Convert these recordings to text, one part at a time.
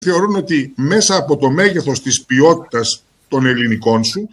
θεωρούν ότι μέσα από το μέγεθος της ποιότητας των ελληνικών σου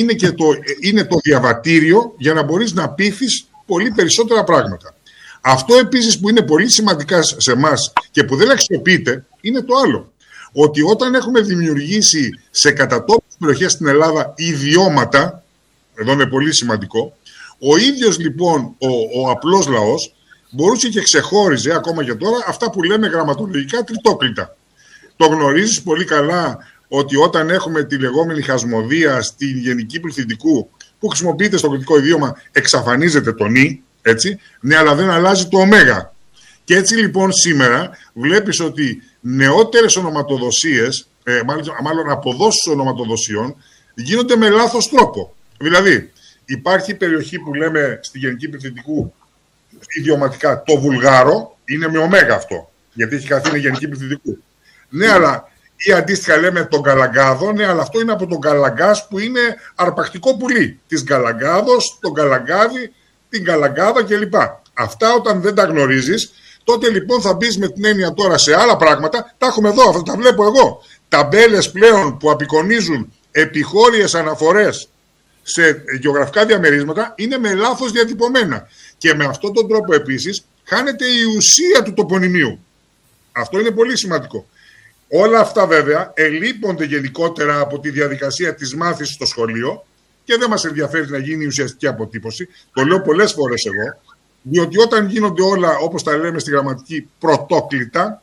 είναι το διαβατήριο για να μπορείς να πείθεις πολύ περισσότερα πράγματα. Αυτό επίσης που είναι πολύ σημαντικά σε εμάς και που δεν αξιοποιείται είναι το άλλο. Ότι όταν έχουμε δημιουργήσει σε κατατόπους περιοχές στην Ελλάδα ιδιώματα, εδώ είναι πολύ σημαντικό, ο ίδιος λοιπόν ο απλός λαός μπορούσε και ξεχώριζε ακόμα και τώρα αυτά που λέμε γραμματολογικά τριτόκλητα. Το γνωρίζεις πολύ καλά ότι όταν έχουμε τη λεγόμενη χασμοδία στην γενική πληθυντικού που χρησιμοποιείται στο κριτικό ιδίωμα εξαφανίζεται το νη, έτσι, ναι, αλλά δεν αλλάζει το ωμέγα. Και έτσι λοιπόν σήμερα βλέπεις ότι νεότερες ονοματοδοσίες, μάλλον αποδόσεις ονοματοδοσιών γίνονται με λάθος τρόπο. Δηλαδή υπάρχει περιοχή που λέμε στη γενική πληθυντικού ιδιωματικά το Βουλγάρο, είναι με ωμέγα αυτό, γιατί έχει καθίσει γενική πληθυντικού. Ναι, αλλά ή αντίστοιχα λέμε τον Καλαγκάδο, ναι, αλλά αυτό είναι από τον Καλαγκάς που είναι αρπακτικό πουλί. Της Καλαγκάδος, τον Καλαγκάδι, την Καλαγκάδα κλπ. Αυτά όταν δεν τα γνωρίζεις, τότε λοιπόν θα μπεις με την έννοια τώρα σε άλλα πράγματα. Τα έχουμε εδώ, αυτά τα βλέπω εγώ. Ταμπέλες πλέον που απεικονίζουν επιχώριες αναφορές σε γεωγραφικά διαμερίσματα είναι με λάθος διατυπωμένα. Και με αυτόν τον τρόπο επίσης χάνεται η ουσία του τοπονυμίου. Αυτό είναι πολύ σημαντικό. Όλα αυτά βέβαια ελείπονται γενικότερα από τη διαδικασία της μάθησης στο σχολείο και δεν μας ενδιαφέρει να γίνει η ουσιαστική αποτύπωση. Το λέω πολλές φορές εγώ, διότι όταν γίνονται όλα, όπως τα λέμε στη γραμματική, πρωτόκλητα,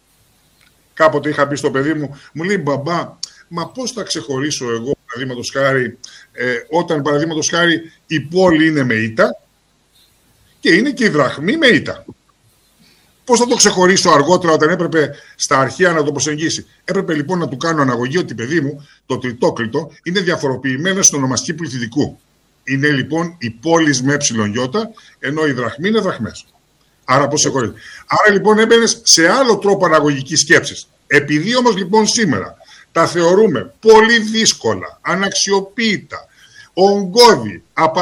κάποτε είχα πει στο παιδί μου, μου λέει μπαμπά, μα πώς θα ξεχωρίσω εγώ, παραδείγματος χάρη, όταν παραδείγματος χάρη η πόλη είναι με ήττα και είναι και η δραχμή με ήττα. Πώς θα το ξεχωρίσω αργότερα όταν έπρεπε στα αρχαία να το προσεγγίσει. Έπρεπε λοιπόν να του κάνω αναγωγή ότι παιδί μου το τριτόκλητο είναι διαφοροποιημένο στην ονομαστική πληθυντικού. Είναι λοιπόν η πόλη με εψιλονιώτα, ενώ η δραχμή είναι δραχμές. Άρα πώς ξεχωρίζει. Άρα λοιπόν έμπαινες σε άλλο τρόπο αναγωγικής σκέψης. Επειδή όμως λοιπόν σήμερα τα θεωρούμε πολύ δύσκολα, αναξιοποίητα, ογκώδη,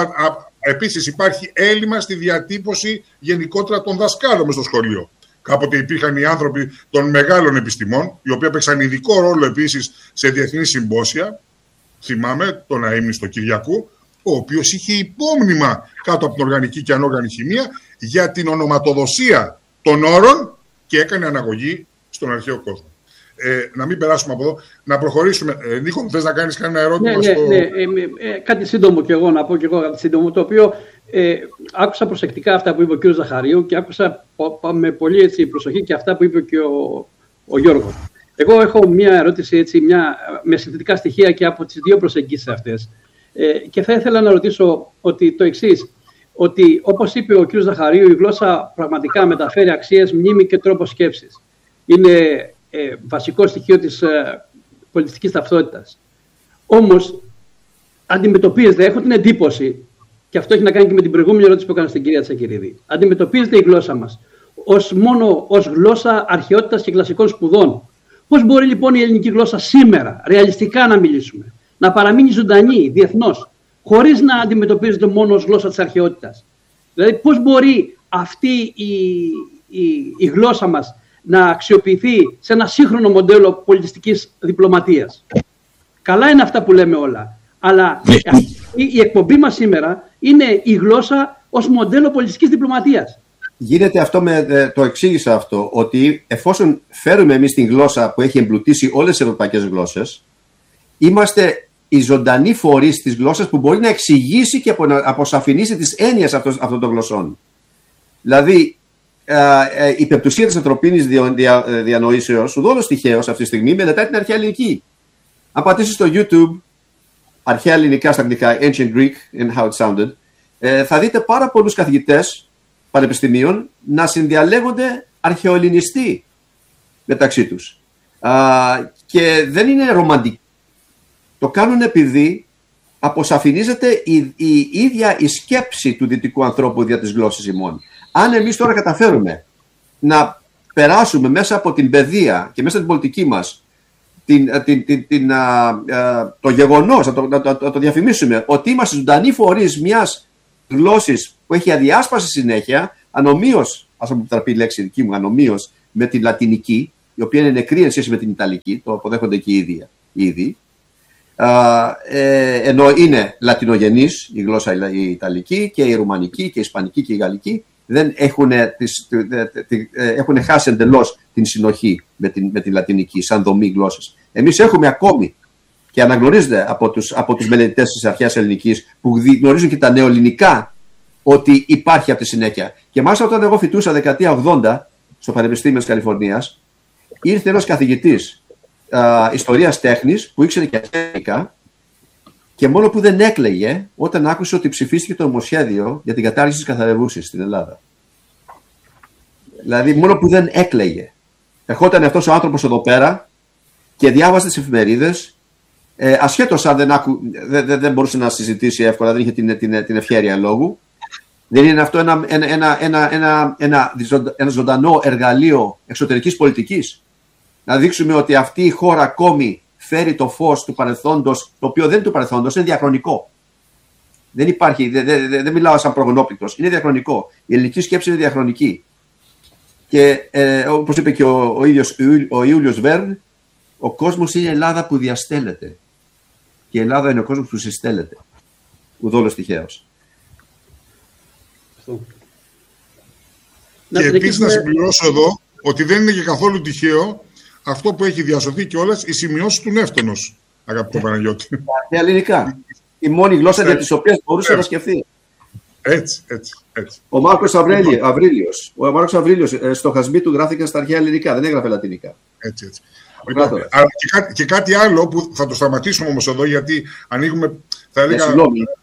επίσης υπάρχει έλλειμμα στη διατύπωση γενικότερα των δασκάλων στο σχολείο. Κάποτε υπήρχαν οι άνθρωποι των μεγάλων επιστημών, οι οποίοι έπαιξαν ειδικό ρόλο επίσης σε διεθνή συμπόσια. Θυμάμαι τον αείμνηστο Κυριακού, ο οποίος είχε υπόμνημα κάτω από την οργανική και ανόργανη χημεία για την ονοματοδοσία των όρων και έκανε αναγωγή στον αρχαίο κόσμο. Να μην περάσουμε από εδώ, να προχωρήσουμε. Νίκο, θες να κάνεις κανένα ερώτημα? Κάτι σύντομο κι εγώ, να πω κι εγώ κάτι σύντομο, το οποίο άκουσα προσεκτικά αυτά που είπε ο κ. Ζαχαρίου και άκουσα με πολύ έτσι, προσοχή και αυτά που είπε και ο Γιώργος. Εγώ έχω μια ερώτηση έτσι, με συνθετικά στοιχεία και από τις δύο προσεγγίσεις αυτές. Και θα ήθελα να ρωτήσω ότι το εξής, ότι όπως είπε ο κ. Ζαχαρίου, η γλώσσα πραγματικά μεταφέρει αξίες, μνήμη και τρόπο σκέψης. Είναι βασικό στοιχείο της πολιτιστικής ταυτότητας. Όμως, αντιμετωπίζεται, έχω την εντύπωση, και αυτό έχει να κάνει και με την προηγούμενη ερώτηση που έκανα στην κυρία Τσακυρίδη, αντιμετωπίζεται η γλώσσα μας μόνο ως γλώσσα αρχαιότητας και κλασικών σπουδών. Πώς μπορεί λοιπόν η ελληνική γλώσσα σήμερα, ρεαλιστικά να μιλήσουμε, να παραμείνει ζωντανή διεθνώς, χωρίς να αντιμετωπίζεται μόνο ως γλώσσα της αρχαιότητας? Δηλαδή, πώς μπορεί αυτή η γλώσσα μας να αξιοποιηθεί σε ένα σύγχρονο μοντέλο πολιτιστικής διπλωματίας? Καλά είναι αυτά που λέμε όλα, αλλά η εκπομπή μας σήμερα είναι η γλώσσα ως μοντέλο πολιτιστικής διπλωματίας. Γίνεται αυτό το εξήγησα αυτό, ότι εφόσον φέρουμε εμείς την γλώσσα που έχει εμπλουτίσει όλες τις ευρωπαϊκές γλώσσες, είμαστε οι ζωντανοί φορείς της γλώσσας που μπορεί να εξηγήσει και να αποσαφηνίσει τις έννοιες αυτών των γλωσσών. Δηλαδή, η πεπτουσία της ανθρωπίνης διανοήσεως, ουδόλως τυχαίως αυτή τη στιγμή, μελετάει την αρχαία ελληνική. Αν πατήσεις στο YouTube, αρχαία ελληνικά στα αγγλικά, Ancient Greek and how it sounded, θα δείτε πάρα πολλούς καθηγητές πανεπιστημίων να συνδιαλέγονται αρχαιοελληνιστή μεταξύ τους. Και δεν είναι ρομαντική. Το κάνουν επειδή αποσαφηνίζεται η ίδια η σκέψη του δυτικού ανθρώπου δια της γλώσσης ημών. Αν εμείς τώρα καταφέρουμε να περάσουμε μέσα από την παιδεία και μέσα από την πολιτική μας το γεγονός, να το διαφημίσουμε, ότι είμαστε ζωντανοί φορείς μιας γλώσσης που έχει αδιάσπαση συνέχεια, ανομοίως, ας μου επιτραπεί η λέξη δική μου, ανομοίως με τη λατινική, η οποία είναι νεκρή εν σχέση με την Ιταλική, το αποδέχονται και ήδη. Ενώ είναι λατινογενής η γλώσσα η Ιταλική και η Ρουμανική και η Ισπανική και η Γαλλική, δεν έχουν χάσει εντελώς την συνοχή με την λατινική σαν δομή γλώσσας. Εμείς έχουμε ακόμη, και αναγνωρίζεται από τους μελετητές της αρχαίας ελληνικής που γνωρίζουν και τα νεοελληνικά, ότι υπάρχει αυτή τη συνέχεια. Και μάλιστα όταν εγώ φοιτούσα δεκαετία 80 στο Πανεπιστήμιο της Καλιφορνίας, ήρθε ένας καθηγητής ιστορίας τέχνης που ήξερε και ελληνικά, και μόνο που δεν έκλαιγε όταν άκουσε ότι ψηφίστηκε το νομοσχέδιο για την κατάργηση της καθαρευγούσης στην Ελλάδα. Δηλαδή, μόνο που δεν έκλαιγε. Ερχόταν αυτός ο άνθρωπος εδώ πέρα και διάβασε τις εφημερίδες, ασχέτως αν δεν μπορούσε να συζητήσει εύκολα, δεν είχε την ευχέρεια λόγου. Δεν είναι αυτό ένα ζωντανό εργαλείο εξωτερικής πολιτικής? Να δείξουμε ότι αυτή η χώρα ακόμη φέρει το φως του παρελθόντος, το οποίο δεν είναι του παρελθόντος, είναι διαχρονικό. Δεν υπάρχει, δεν μιλάω σαν προγονόπληκτος, είναι διαχρονικό. Η ελληνική σκέψη είναι διαχρονική. Και όπως είπε και ο ίδιος ο Ιούλιος Βέρν, ο κόσμος είναι η Ελλάδα που διαστέλλεται. Και η Ελλάδα είναι ο κόσμος που συστέλλεται. Ουδόλως τυχαίως. Και επίσης να συμπληρώσω εδώ ότι δεν είναι και καθόλου τυχαίο αυτό που έχει διασωθεί κιόλας, οι σημειώσεις του Νεύτωνος, αγαπητό Παναγιώτη. Τα ελληνικά. Η μόνη γλώσσα για τις οποίες μπορούσε να σκεφτεί. Έτσι. Ο Μάρκος Αβρίλιος, στοχασμοί του γράφηκαν στα αρχαία ελληνικά, δεν έγραφε λατινικά. Έτσι. Αλλά και κάτι άλλο που θα το σταματήσουμε όμως εδώ, γιατί ανοίγουμε, θα έλεγα,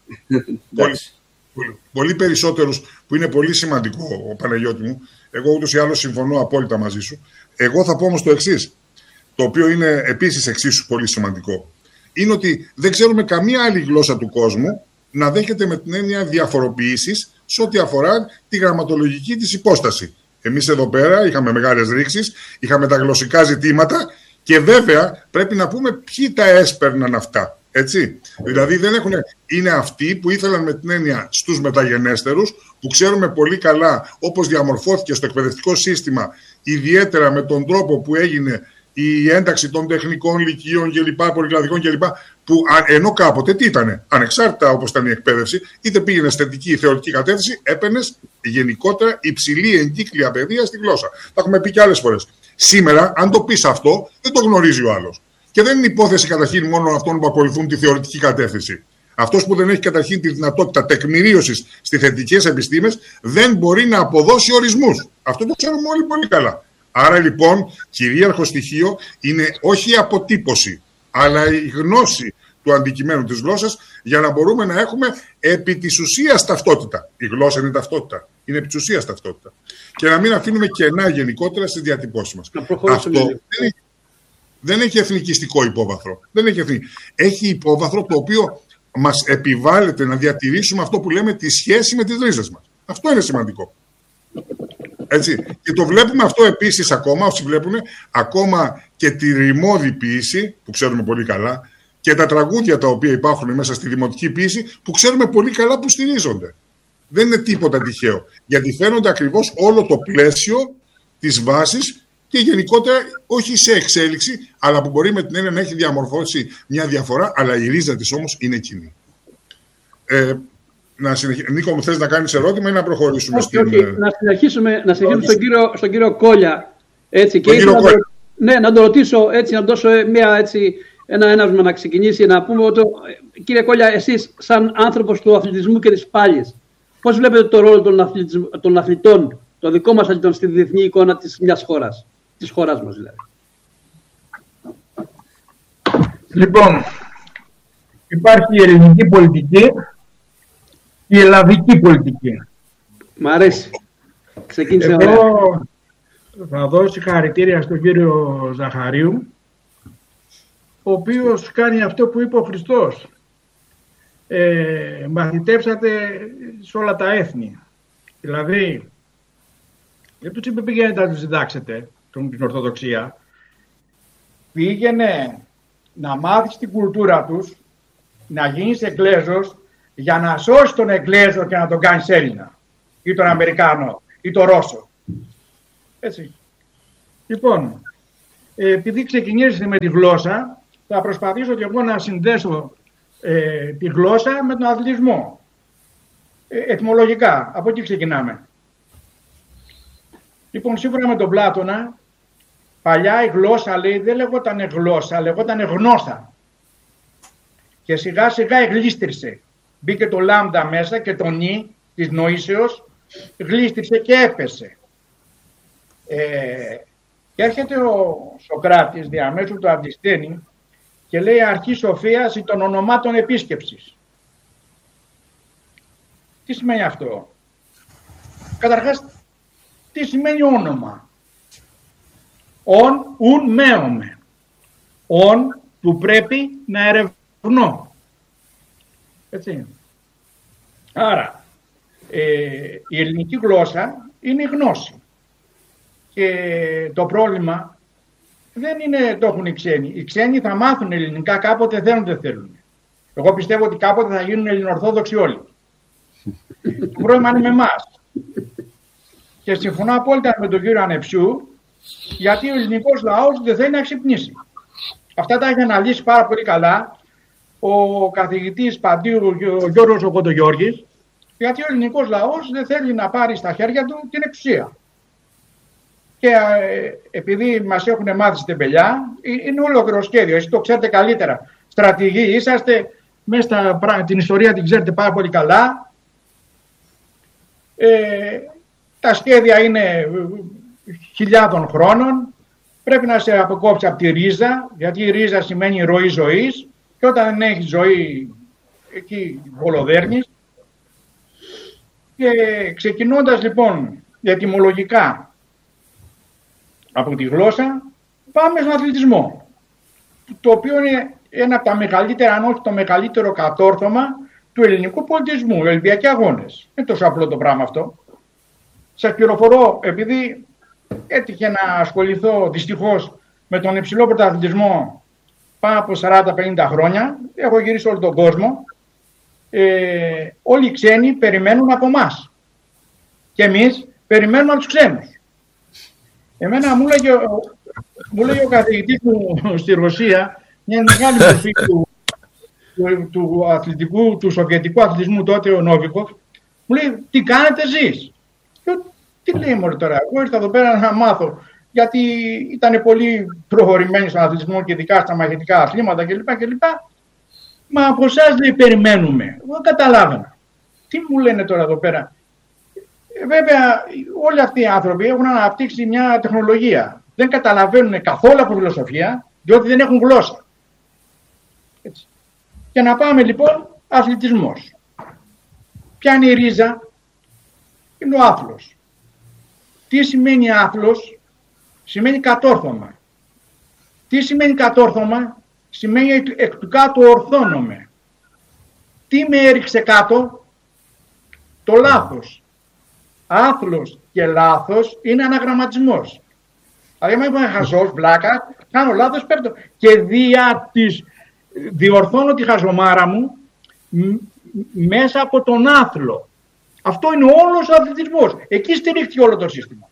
πολύ περισσότερους, που είναι πολύ σημαντικό, ο Παναγιώτη μου. Εγώ ούτως ή άλλως συμφωνώ απόλυτα μαζί σου. Εγώ θα πω όμως το εξής, το οποίο είναι επίσης εξίσου πολύ σημαντικό. Είναι ότι δεν ξέρουμε καμία άλλη γλώσσα του κόσμου να δέχεται με την έννοια διαφοροποίησης σε ό,τι αφορά τη γραμματολογική της υπόσταση. Εμείς εδώ πέρα είχαμε μεγάλες ρήξεις, είχαμε τα γλωσσικά ζητήματα και βέβαια πρέπει να πούμε ποιοι τα έσπερναν αυτά. Έτσι. Δηλαδή είναι αυτοί που ήθελαν με την έννοια στους μεταγενέστερους, που ξέρουμε πολύ καλά όπως διαμορφώθηκε στο εκπαιδευτικό σύστημα, ιδιαίτερα με τον τρόπο που έγινε η ένταξη των τεχνικών λυκείων κλπ, πολυκλαδικών κλπ, που ενώ κάποτε τι ήτανε, ανεξάρτητα όπως ήταν η εκπαίδευση, είτε πήγαινε θετική ή θεωρητική κατεύθυνση, έπαιρνες γενικότερα υψηλή εγκύκλια παιδεία στη γλώσσα. Τα έχουμε πει και άλλες φορές. Σήμερα, αν το πεις αυτό, δεν το γνωρίζει ο άλλος. Και δεν είναι υπόθεση καταρχήν μόνο αυτών που ακολουθούν τη θεωρητική κατεύθυνση. Αυτός που δεν έχει καταρχήν τη δυνατότητα τεκμηρίωσης στις θετικές επιστήμες δεν μπορεί να αποδώσει ορισμούς. Αυτό το ξέρουμε όλοι πολύ καλά. Άρα λοιπόν, κυρίαρχο στοιχείο είναι όχι η αποτύπωση, αλλά η γνώση του αντικειμένου της γλώσσας, για να μπορούμε να έχουμε επί της ουσίας ταυτότητα. Η γλώσσα είναι ταυτότητα. Είναι επί της ουσίας ταυτότητα. Και να μην αφήνουμε κενά γενικότερα στις διατυπώσεις μας. Αυτό δεν έχει εθνικιστικό υπόβαθρο. Έχει υπόβαθρο το οποίο μας επιβάλλεται να διατηρήσουμε αυτό που λέμε τη σχέση με τις ρίζες μας. Αυτό είναι σημαντικό. Έτσι. Και το βλέπουμε αυτό επίσης ακόμα, όσοι βλέπουν, ακόμα και τη ρημώδη ποίηση, που ξέρουμε πολύ καλά, και τα τραγούδια τα οποία υπάρχουν μέσα στη δημοτική ποίηση, που ξέρουμε πολύ καλά που στηρίζονται. Δεν είναι τίποτα τυχαίο. Γιατί φαίνονται ακριβώς όλο το πλαίσιο της βάσης και γενικότερα όχι σε εξέλιξη, αλλά που μπορεί με την έννοια να έχει διαμορφώσει μια διαφορά, αλλά η ρίζα της όμως είναι κοινή. Νίκο, μου θες να κάνεις ερώτημα ή να προχωρήσουμε? Όχι, να συνεχίσουμε στον κύριο Κόλια. Έτσι, και να το ρωτήσω, έτσι, να δώσω ένα έναυσμα να ξεκινήσει, να πούμε ότι, κύριε Κόλια, εσείς σαν άνθρωπος του αθλητισμού και της πάλης, πώς βλέπετε το ρόλο των αθλητών, των δικών μας αθλητών, στη διεθνή εικόνα της μιας χώρας, της χώρας μας δηλαδή? Λοιπόν, υπάρχει η ελληνική πολιτική, η ελλαδική πολιτική. Μ' αρέσει. Ξεκίνησε ωραία. Εγώ θα δώσω συγχαρητήρια στον κύριο Ζαχαρίου, ο οποίος κάνει αυτό που είπε ο Χριστός. Μαθητεύσατε σε όλα τα έθνη. Δηλαδή, δεν τους είπε πήγαινε να τους διδάξετε την Ορθοδοξία. Πήγαινε να μάθεις την κουλτούρα τους, να γίνεις Εγγλέζος, για να σώσει τον Εγγλέζο και να τον κάνεις Έλληνα. Ή τον Αμερικάνο, ή τον Ρώσο. Έτσι. Λοιπόν, επειδή ξεκινήσετε με τη γλώσσα, θα προσπαθήσω και εγώ να συνδέσω τη γλώσσα με τον αθλητισμό. Ετυμολογικά, από εκεί ξεκινάμε. Λοιπόν, σύμφωνα με τον Πλάτωνα, παλιά η γλώσσα, λέει, δεν λεγόταν γλώσσα, λεγόταν γνώστα. Και σιγά σιγά εγλίστρισε. Μπήκε το λάμδα μέσα και το νι της νοήσεως, γλίστρισε και έπεσε. Και έρχεται ο Σοκράτης διαμέσου του Αντισθένη και λέει αρχή σοφίας ή των ονομάτων επίσκεψης. Τι σημαίνει αυτό? Καταρχάς, τι σημαίνει όνομα? Ουν μέομαι. Ον που πρέπει να ερευνώ. Έτσι. Άρα, η ελληνική γλώσσα είναι η γνώση. Και το πρόβλημα δεν είναι το έχουν οι ξένοι. Οι ξένοι θα μάθουν ελληνικά κάποτε, θέλουν δεν θέλουν. Εγώ πιστεύω ότι κάποτε θα γίνουν ελληνοορθόδοξοι όλοι. Το πρόβλημα είναι με εμάς. Και συμφωνώ απόλυτα με τον κύριο Ανεψιού, γιατί ο ελληνικός λαός δεν θέλει να ξυπνήσει. Αυτά τα έχει αναλύσει πάρα πολύ καλά ο καθηγητής Παντίου, ο Γιώργος Κοντογιώργης, γιατί ο ελληνικός λαός δεν θέλει να πάρει στα χέρια του την εξουσία. Και επειδή μας έχουν μάθει στην τεμπελιά, είναι ολόκληρο σχέδιο. Εσείς το ξέρετε καλύτερα. Στρατηγοί είσαστε, μέσα την ιστορία την ξέρετε πάρα πολύ καλά. Τα σχέδια είναι χιλιάδων χρόνων. Πρέπει να σε αποκόψει από τη ρίζα, γιατί η ρίζα σημαίνει ροή ζωής. Και όταν δεν έχει ζωή, εκεί βολοδέρνεις. Και ξεκινώντας λοιπόν ετυμολογικά από τη γλώσσα, πάμε στον αθλητισμό, το οποίο είναι ένα από τα μεγαλύτερα, αν όχι το μεγαλύτερο κατόρθωμα του ελληνικού πολιτισμού, οι Ολυμπιακοί Αγώνες. Δεν είναι τόσο απλό το πράγμα αυτό. Σας πληροφορώ, επειδή έτυχε να ασχοληθώ δυστυχώς με τον υψηλό πρωταθλητισμό πάνω από 40-50 χρόνια, έχω γυρίσει όλο τον κόσμο, όλοι οι ξένοι περιμένουν από εμάς και εμείς περιμένουμε από τους ξένους. Εμένα μου λέγε ο καθηγητής μου στη Ρωσία, μια μεγάλη μορφή του αθλητικού, του σοβιετικού αθλητισμού τότε, ο Νόβικοφ, μου λέει, τι κάνετε εσείς? Τι λέει μωρέ τώρα, εγώ ήρθα εδώ πέρα να μάθω, γιατί ήταν πολύ προχωρημένοι στον αθλητισμό και ειδικά στα μαχητικά αθλήματα κλπ. Μα από εσάς λέει περιμένουμε. Εγώ δεν καταλάβαινα. Τι μου λένε τώρα εδώ πέρα? Βέβαια, όλοι αυτοί οι άνθρωποι έχουν αναπτύξει μια τεχνολογία. Δεν καταλαβαίνουν καθόλου από φιλοσοφία, διότι δεν έχουν γλώσσα. Έτσι. Και να πάμε λοιπόν, αθλητισμός. Ποια είναι η ρίζα? Είναι ο άθλος. Τι σημαίνει άθλος? Σημαίνει κατόρθωμα. Τι σημαίνει κατόρθωμα? Σημαίνει εκ του κάτω ορθώνομαι. Τι με έριξε κάτω? Το λάθος. Άθλος και λάθος είναι αναγραμματισμός. Δηλαδή, αν είμαι χαζός, βλάκα, κάνω λάθος, πέφτω. Και διορθώνω τη χαζομάρα μου μέσα από τον άθλο. Αυτό είναι όλος ο αθλητισμός. Εκεί στηρίχθηκε όλο το σύστημα.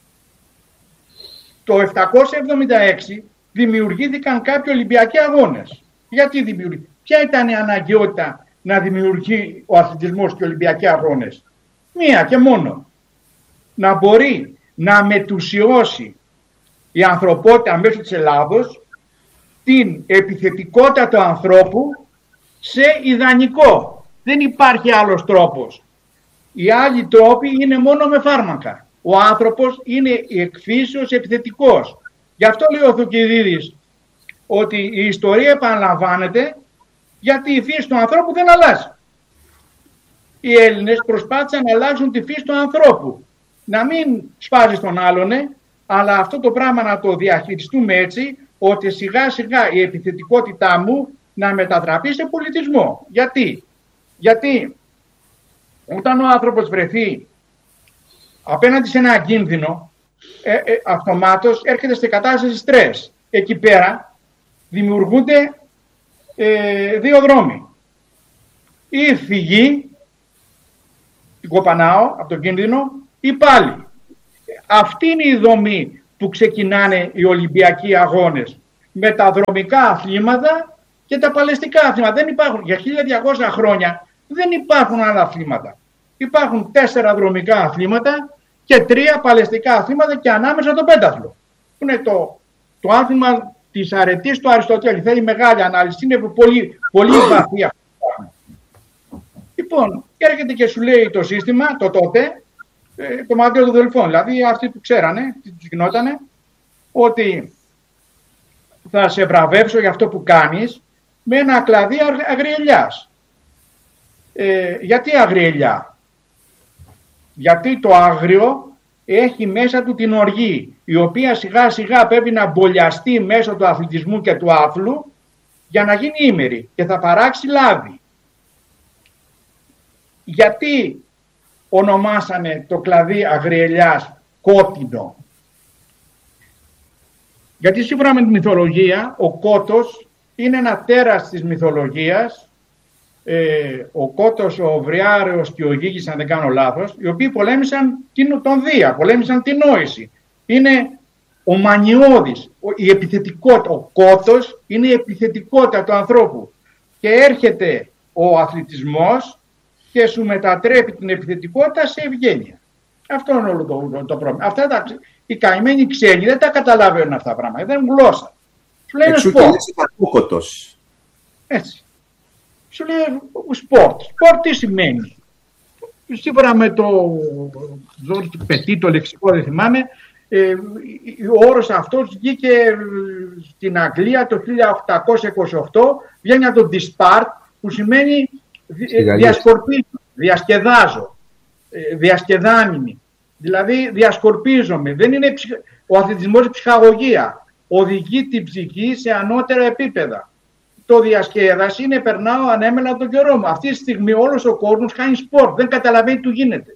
Το 776 δημιουργήθηκαν κάποιοι Ολυμπιακοί Αγώνες. Γιατί δημιουργήθηκαν? Ποια ήταν η αναγκαιότητα να δημιουργεί ο αθλητισμός και οι Ολυμπιακοί Αγώνες? Μία και μόνο. Να μπορεί να μετουσιώσει η ανθρωπότητα μέσω της Ελλάδος την επιθετικότητα του ανθρώπου σε ιδανικό. Δεν υπάρχει άλλος τρόπος. Οι άλλοι τρόποι είναι μόνο με φάρμακα. Ο άνθρωπος είναι εκφύσεως επιθετικός. Γι' αυτό λέει ο Θουκυδίδης ότι η ιστορία επαναλαμβάνεται, γιατί η φύση του ανθρώπου δεν αλλάζει. Οι Έλληνες προσπάθησαν να αλλάξουν τη φύση του ανθρώπου. Να μην σπάζει τον άλλον, αλλά αυτό το πράγμα να το διαχειριστούμε έτσι, ότι σιγά σιγά η επιθετικότητά μου να μετατραπεί σε πολιτισμό. Γιατί όταν ο άνθρωπος βρεθεί απέναντι σε ένα κίνδυνο, αυτομάτως έρχεται σε κατάσταση στρες. Εκεί πέρα δημιουργούνται δύο δρόμοι. Ή φυγή, την κοπανάω από τον κίνδυνο, ή πάλι. Αυτή είναι η δομή που ξεκινάνε οι Ολυμπιακοί αγώνες. Με τα δρομικά αθλήματα και τα παλαιστικά αθλήματα. Δεν υπάρχουν. Για 1200 χρόνια δεν υπάρχουν άλλα αθλήματα. Υπάρχουν 4 δρομικά αθλήματα και 3 παλαιστικά αθλήματα και ανάμεσα το πένταθλο. Που είναι το άθλημα της αρετής του Αριστοτέλη. Θέλει μεγάλη ανάλυση. Είναι πολύ βαθύ αυτό. Λοιπόν, και έρχεται και σου λέει το σύστημα, το τότε, το μαντίο των Δελφών. Δηλαδή αυτοί που ξέρανε, τι τους γινότανε, ότι θα σε βραβεύσω για αυτό που κάνεις με ένα κλαδί αγριελιάς. Γιατί αγριελιά? Γιατί το άγριο έχει μέσα του την οργή, η οποία σιγά σιγά πρέπει να μπολιαστεί μέσω του αθλητισμού και του άθλου για να γίνει ήμερη και θα παράξει λάδι. Γιατί ονομάσανε το κλαδί αγριελιάς κότινο? Γιατί σύμφωνα με τη μυθολογία ο Κότος είναι ένα τέρας της μυθολογίας, ο Κότος, ο Βριάρεος και ο Γίγης, αν δεν κάνω λάθος, οι οποίοι πολέμησαν τον Δία, πολέμησαν την νόηση. Είναι ο μανιώδης, η επιθετικότητα. Ο Κότος είναι η επιθετικότητα του ανθρώπου. Και έρχεται ο αθλητισμός και σου μετατρέπει την επιθετικότητα σε ευγένεια. Αυτό είναι όλο το πρόβλημα. Οι καημένοι ξένοι δεν τα καταλαβαίνουν αυτά τα πράγματα. Δεν είναι γλώσσα. Σου λένε σπορτ. Έτσι. Σου λέει σπορτ. Σπορτ τι σημαίνει? Σύμφωνα με το Πετί, το λεξικό δεν θυμάμαι, ο όρος αυτός βγήκε στην Αγγλία το 1828, βγαίνει από το dispart, που σημαίνει διασκορπίζω, διασκεδάζω, διασκεδάνιμη. Δηλαδή διασκορπίζομαι. Δεν είναι ο αθλητισμός η ψυχαγωγία. Οδηγεί την ψυχή σε ανώτερα επίπεδα. Το διασκέδαση είναι περνάω ανέμελα τον καιρό μου. Αυτή τη στιγμή όλος ο κόσμος κάνει σπορτ. Δεν καταλαβαίνει τι γίνεται.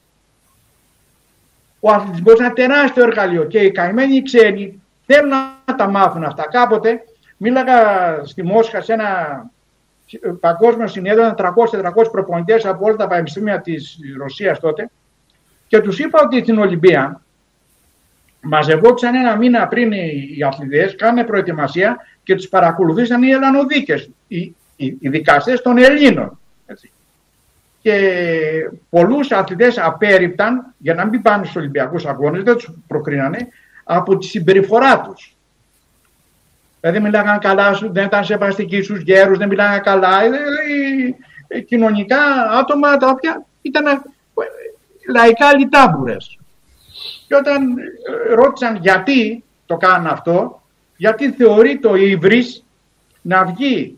Ο αθλητισμός είναι ένα τεράστιο εργαλείο και οι καημένοι ξένοι θέλουν να τα μάθουν αυτά. Κάποτε μίλαγα στη Μόσχα σε ένα παγκόσμιο συνέδριο, 300-400 προπονητές από όλα τα πανεπιστήμια της Ρωσίας τότε, και τους είπα ότι στην Ολυμπία μαζευόντουσαν ένα μήνα πριν οι αθλητές, κάνανε προετοιμασία και τους παρακολουθήσαν οι Ελλανοδίκες, οι δικαστές των Ελλήνων. Έτσι. Και πολλούς αθλητές απέρριπταν για να μην πάνε στους Ολυμπιακούς Αγώνες, δεν τους προκρίνανε, από τη συμπεριφορά τους. Δηλαδή μιλάγαν καλά, δεν ήταν σεβαστικοί στους γέρους, δεν μιλάγαν καλά. Κοινωνικά άτομα τα οποία ήταν λαϊκά λιτάμπουρες. Και όταν ρώτησαν γιατί το κάνουν αυτό, γιατί θεωρεί το ύβρις να βγει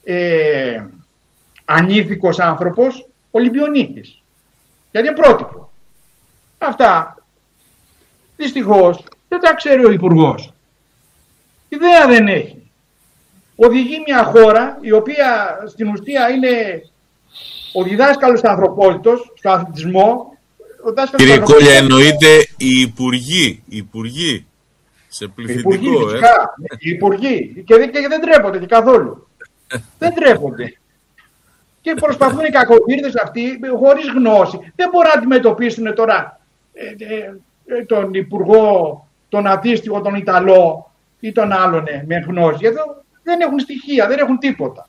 ανήθικος άνθρωπος Ολυμπιονίκης. Γιατί είναι πρότυπο. Αυτά δυστυχώς δεν τα ξέρει ο Υπουργός. Ιδέα δεν έχει. Οδηγεί μια χώρα η οποία στην ουσία είναι ο διδάσκαλος ανθρωπότητος, στο αθλητισμό. Κύριε Κόλια, εννοείται οι υπουργοί σε πληθυντικό. Οι υπουργοί. Και δεν τρέπονται και καθόλου. Δεν τρέπονται. Και προσπαθούν οι κακοπύρδες αυτοί χωρίς γνώση. Δεν μπορούν να αντιμετωπίσουν τώρα τον υπουργό, τον αντίστοιχο, τον Ιταλό ή τον άλλον με γνώση. Γιατί δεν έχουν στοιχεία, δεν έχουν τίποτα.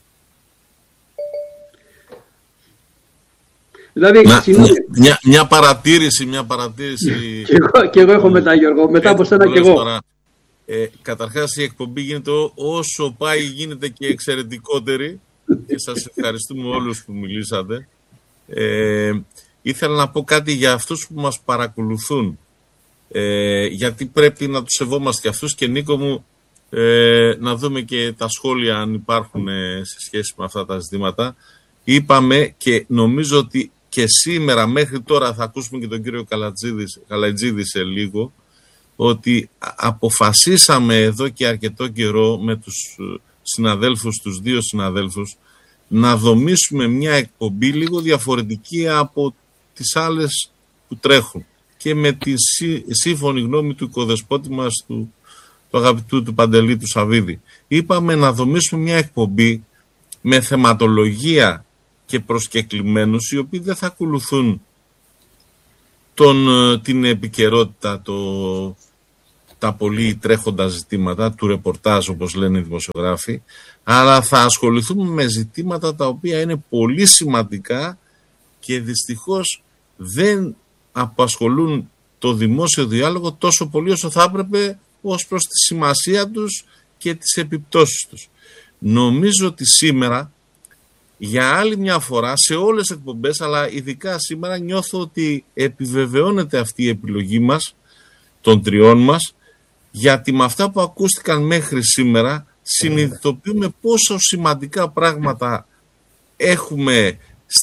Δηλαδή, μια παρατήρηση. Και εγώ έχω μετά, Γιώργο, μετά από σένα και εγώ. Καταρχάς η εκπομπή γίνεται όσο πάει γίνεται και εξαιρετικότερη και σας ευχαριστούμε όλους που μιλήσατε. Ήθελα να πω κάτι για αυτούς που μας παρακολουθούν, γιατί πρέπει να τους σεβόμαστε και αυτούς, και Νίκο μου να δούμε και τα σχόλια αν υπάρχουν σε σχέση με αυτά τα ζητήματα. Είπαμε και νομίζω ότι και σήμερα μέχρι τώρα, θα ακούσουμε και τον κύριο Καλατζίδη σε λίγο, ότι αποφασίσαμε εδώ και αρκετό καιρό με τους συναδέλφους, τους δύο συναδέλφους, να δομήσουμε μια εκπομπή λίγο διαφορετική από τις άλλες που τρέχουν και με τη σύμφωνη γνώμη του οικοδεσπότη μας, του αγαπητού του Παντελή του Σαββίδη. Είπαμε να δομήσουμε μια εκπομπή με θεματολογία και προσκεκλημένους, οι οποίοι δεν θα ακολουθούν την επικαιρότητα, τα πολύ τρέχοντα ζητήματα του ρεπορτάζ, όπως λένε οι δημοσιογράφοι, αλλά θα ασχοληθούμε με ζητήματα τα οποία είναι πολύ σημαντικά και δυστυχώς δεν απασχολούν το δημόσιο διάλογο τόσο πολύ όσο θα έπρεπε ως προς τη σημασία τους και τις επιπτώσεις τους. Νομίζω ότι σήμερα, για άλλη μια φορά, σε όλες τις εκπομπές, αλλά ειδικά σήμερα, νιώθω ότι επιβεβαιώνεται αυτή η επιλογή μας, των τριών μας, γιατί με αυτά που ακούστηκαν μέχρι σήμερα συνειδητοποιούμε πόσο σημαντικά πράγματα έχουμε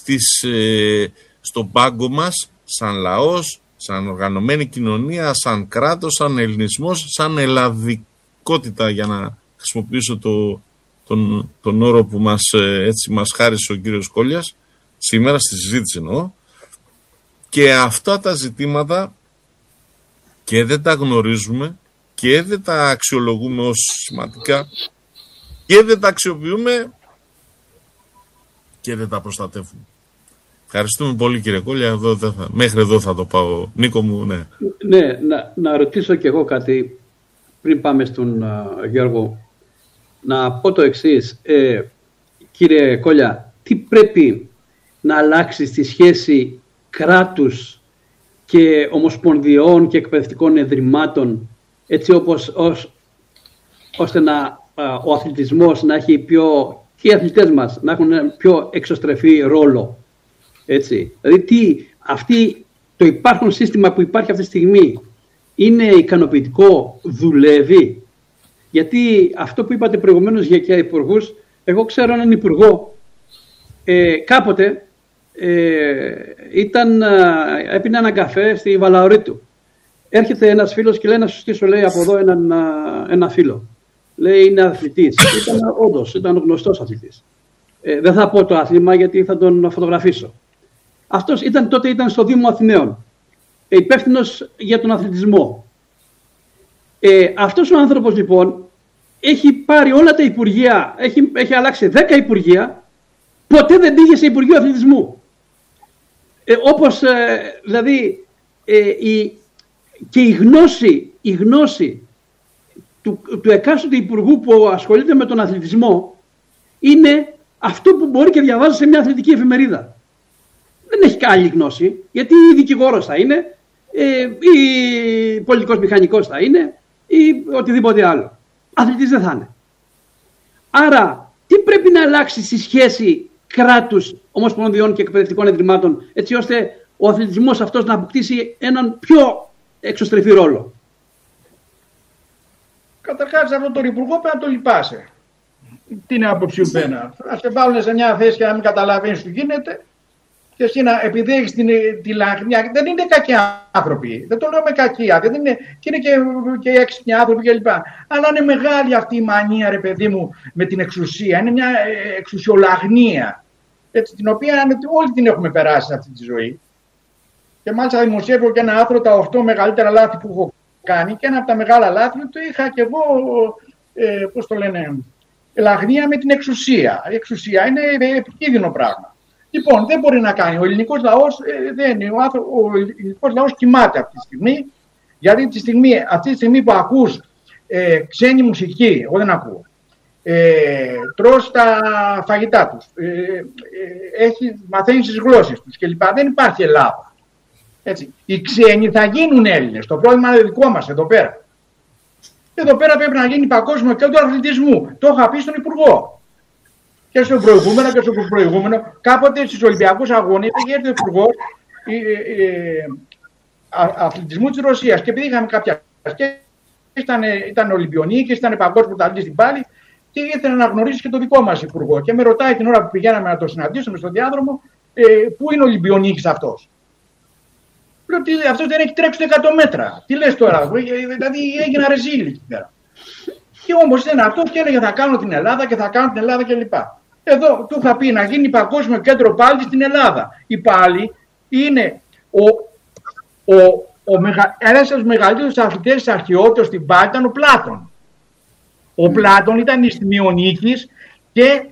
στον πάγκο μας, σαν λαός, σαν οργανωμένη κοινωνία, σαν κράτος, σαν ελληνισμός, σαν ελλαδικότητα, για να χρησιμοποιήσω τον όρο που μας χάρισε ο κύριος Κόλλιας, σήμερα στη συζήτηση εννοώ, και αυτά τα ζητήματα και δεν τα γνωρίζουμε και δεν τα αξιολογούμε ως σημαντικά και δεν τα αξιοποιούμε και δεν τα προστατεύουμε. Ευχαριστούμε πολύ, κύριε Κόλλια. Μέχρι εδώ θα το πάω. Νίκο μου, ναι. Ναι, να ρωτήσω κι εγώ κάτι πριν πάμε στον Γιώργο. Να πω το εξής. Κύριε Κόλλια, τι πρέπει να αλλάξει στη σχέση κράτους και ομοσπονδιών και εκπαιδευτικών ιδρυμάτων, έτσι ώστε ο αθλητισμός να έχει και οι αθλητές μας να έχουν ένα πιο εξωστρεφή ρόλο. Έτσι. Δηλαδή το υπάρχον σύστημα που υπάρχει αυτή τη στιγμή είναι ικανοποιητικό, δουλεύει? Γιατί αυτό που είπατε προηγουμένως για υπουργούς, εγώ ξέρω έναν υπουργό, κάποτε έπινε έναν καφέ στη Βαλαωρίτου. Έρχεται ένας φίλος και λέει να σου στήσω, λέει, από εδώ ένα φίλο. Λέει είναι αθλητής. Ήταν γνωστός αθλητής. Δεν θα πω το άθλημα γιατί θα τον φωτογραφίσω. Αυτός τότε ήταν στο Δήμο Αθηναίων, υπεύθυνος για τον αθλητισμό. Αυτός ο άνθρωπος λοιπόν έχει πάρει όλα τα υπουργεία, έχει αλλάξει 10 υπουργεία, ποτέ δεν πήγε σε Υπουργείο Αθλητισμού. Όπως δηλαδή και η γνώση του εκάστοτε υπουργού που ασχολείται με τον αθλητισμό είναι αυτό που μπορεί και διαβάζει σε μια αθλητική εφημερίδα. Δεν έχει άλλη γνώση, γιατί ή δικηγόρος θα είναι, ή πολιτικός μηχανικός θα είναι, ή οτιδήποτε άλλο. Αθλητής δεν θα είναι. Άρα, τι πρέπει να αλλάξει στη σχέση κράτους, ομοσπονδιών και εκπαιδευτικών ιδρυμάτων, έτσι ώστε ο αθλητισμός αυτός να αποκτήσει έναν πιο εξωστρεφή ρόλο? Καταρχάς, αυτόν τον υπουργό πρέπει να το λυπάσαι. Τι είναι άποψη σου πένα? Να σε βάλουν σε μια θέση και να μην καταλαβαίνεις τι γίνεται. Και εσύ επειδή έχεις τη λαγνιά, δεν είναι κακοί άνθρωποι. Δεν το λέω με κακία. Και είναι και έξυπνοι άνθρωποι κλπ. Αλλά είναι μεγάλη αυτή η μανία, ρε παιδί μου, με την εξουσία. Είναι μια εξουσιολαγνία. Έτσι, την οποία όλοι την έχουμε περάσει σε αυτή τη ζωή. Και μάλιστα δημοσιεύω και ένα άρθρο, τα 8 μεγαλύτερα λάθη που έχω κάνει. Και ένα από τα μεγάλα λάθη το είχα και εγώ, πώς το λένε, λαγνία με την εξουσία. Η εξουσία είναι επικίνδυνο πράγμα. Λοιπόν, δεν μπορεί να κάνει. Ο ελληνικός λαός, ο ελληνικός λαός κοιμάται αυτή τη στιγμή. Γιατί αυτή τη στιγμή που ακούς ξένη μουσική, εγώ δεν ακούω, τρως τα φαγητά τους, μαθαίνεις τις γλώσσες τους κλπ. Δεν υπάρχει Ελλάδα. Έτσι. Οι ξένοι θα γίνουν Έλληνες. Το πρόβλημα είναι δικό μας εδώ πέρα. Εδώ πέρα πρέπει να γίνει παγκόσμιο κέντρο αθλητισμού. Το είχα πει στον Υπουργό. Και στο προηγούμενο και στο προηγούμενο, κάποτε στους Ολυμπιακούς Αγώνες είχε έρθει ο Υπουργός Αθλητισμού της Ρωσίας. Και επειδή είχαμε κάποια σχέση, ήταν Ολυμπιονίκης, ήταν παγκόσμιο πρωταθλητής στην πάλη, και ήθελε να γνωρίσει και το δικό μας Υπουργό. Και με ρωτάει την ώρα που πηγαίναμε να το συναντήσουμε στον διάδρομο, πού είναι ο Ολυμπιονίκης αυτός. Λέω ότι αυτός δεν έχει τρέξει το 100 μέτρα. Τι λες τώρα, δηλαδή έγινα ρεζίλη εκεί πέρα. Και όμως ήταν αυτός και έλεγε θα κάνω την Ελλάδα και θα κάνω την Ελλάδα κλπ. Εδώ του είχα πει να γίνει παγκόσμιο κέντρο πάλι στην Ελλάδα. Η πάλι είναι ένας από τους μεγαλύτερους αθλητές της αρχαιότητας στην πάλι ήταν ο Πλάτων. Ο Πλάτων ήταν Ιστιμιονίκης και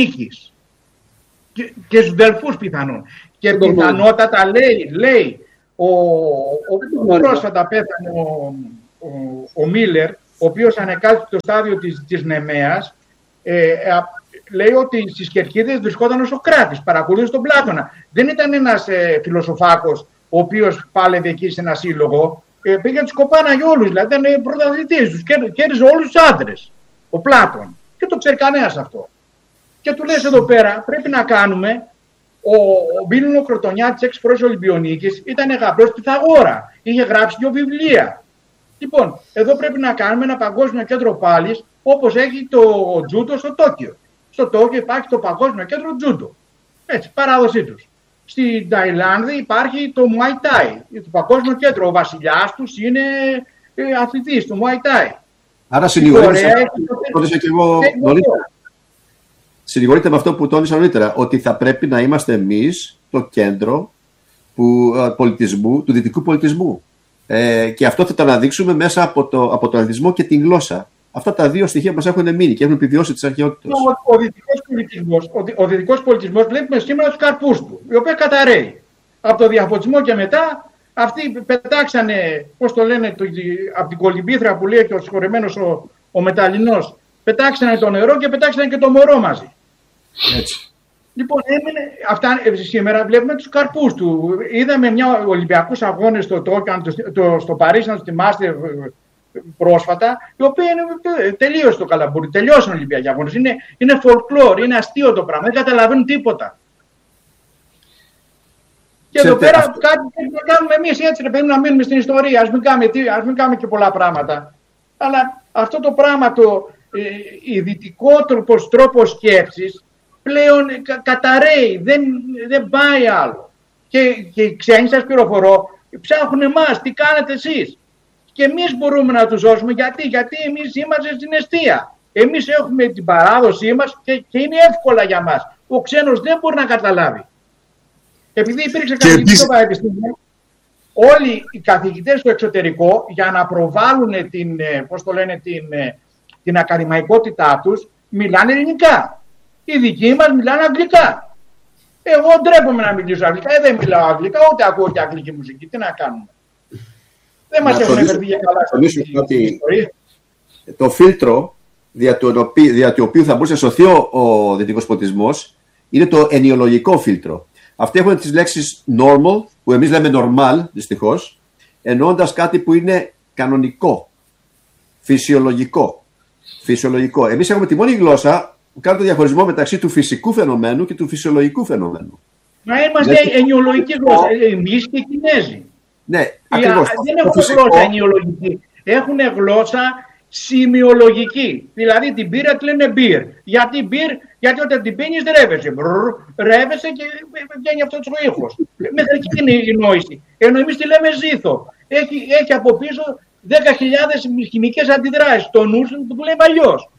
Νεμεονίκης. Και στους Δελφούς πιθανόν. Και πιθανότατα λέει Πρόσφατα πέθανε ο Μίλλερ, ο οποίος ανεκάλυψε το στάδιο της Νεμαίας. Λέει ότι στις Κερκίδες βρισκόταν ο Σοκράτης, παρακολούθησε τον Πλάτωνα. Δεν ήταν ένας φιλοσοφάκος ο οποίος πάλευε εκεί σε ένα σύλλογο. Πήγε τους κοπάνα για όλους, δηλαδή ήταν πρωταθλητής τους, κέρδιζε όλους τους άντρες, ο Πλάτων. Και το ξέρει κανένας αυτό. Και του λες εδώ πέρα, πρέπει να κάνουμε, ο Μπίλινο Κροτονιάτης 6 φορές Ολυμπιονίκης ήταν γαμπρός Πυθαγόρα, είχε γράψει 2 βιβλία. Λοιπόν, εδώ πρέπει να κάνουμε ένα παγκόσμιο κέντρο πάλης, όπως έχει το τζούντο στο Τόκιο. Στο Τόκιο υπάρχει το παγκόσμιο κέντρο τζούντο. Έτσι, παράδοσή τους. Στην Ταϊλάνδη υπάρχει το Muay Thai, το παγκόσμιο κέντρο. Ο βασιλιάς τους είναι αθλητής του Muay Thai. Άρα συνηγορείτε με αυτό που τόνισα νωρίτερα, ότι θα πρέπει να είμαστε εμείς το κέντρο πολιτισμού, του δυτικού πολιτισμού. Και αυτό θα το αναδείξουμε μέσα από τον αθλητισμό και την γλώσσα. Αυτά τα 2 στοιχεία μας έχουν μείνει και έχουν επιβιώσει τις αρχαιότητες. Ο δυτικός πολιτισμός βλέπουμε σήμερα τους καρπούς του, οι οποίοι καταραίει. Από το διαφωτισμό και μετά, αυτοί πετάξανε, πώς το λένε, από την κολυμπήθρα που λέει και ο συγχωρεμένος ο Μεταλλινός, πετάξανε το νερό και πετάξανε και το μωρό μαζί. Έτσι. Λοιπόν, αυτά σήμερα βλέπουμε τους καρπούς του. Είδαμε μια Ολυμπιακούς αγώνες στο Τόκιο, στο Παρίσι, να τους θυμάστε πρόσφατα, οι οποίοι τελείωσε το καλαμπούρι, τελειώσαν οι Ολυμπιακοί αγώνες. Είναι folklore, είναι αστείο το πράγμα, δεν καταλαβαίνουν τίποτα. Και εδώ πέρα κάτι πρέπει να κάνουμε εμείς έτσι, πρέπει να μείνουμε στην ιστορία, ας μην κάνουμε και πολλά πράγματα. Αλλά αυτό το πράγμα, ειδικό τρόπο σκέψης, πλέον καταραίει, δεν πάει άλλο. Και οι ξένοι, σας πληροφορώ, ψάχνουν εμάς, τι κάνετε εσείς. Και εμείς μπορούμε να τους δώσουμε, γιατί εμείς είμαστε στην εστία. Εμείς έχουμε την παράδοσή μας και είναι εύκολα για μας. Ο ξένος δεν μπορεί να καταλάβει. Επειδή υπήρξε καθηγητή στο πανεπιστήμιο, όλοι οι καθηγητές στο εξωτερικό, για να προβάλλουν την ακαδημαϊκότητά τους, μιλάνε ελληνικά. Οι δικοί μας μιλάνε αγγλικά. Εγώ ντρέπομαι να μιλήσω αγγλικά, δεν μιλάω αγγλικά, ούτε ακούω και αγγλική μουσική. Τι να κάνουμε. Δεν μας έχουν εφερθεί για καλά στην ιστορία. Το φίλτρο δια του οποίου θα μπορούσε να σωθεί ο δυτικός πολιτισμός είναι το ενιολογικό φίλτρο. Αυτοί έχουν τις λέξεις normal, που εμείς λέμε normal, δυστυχώς, εννοώντας κάτι που είναι κανονικό, φυσιολογικό. Εμείς έχουμε τη μόνη γλώσσα που κάνει το διαχωρισμό μεταξύ του φυσικού φαινομένου και του φυσιολογικού φαινομένου. Μα είμαστε ενιολογική γλώσσα, εμείς και οι Κινέζοι. Ναι, ακριβώς. Δεν έχουν γλώσσα ενιολογική, έχουν γλώσσα σημειολογική. Δηλαδή την μπύρα τη λένε beer. Γιατί beer? Γιατί όταν την πίνεις ρεύεσαι. Ρεύεσαι και βγαίνει αυτός ο ήχος. Μέχρι εκεί είναι η νόηση. Ενώ εμείς τη λέμε ζήθο. Έχει από πίσω 10.000 χημικές αντιδράσεις. Το νους που λέει αλλιώς.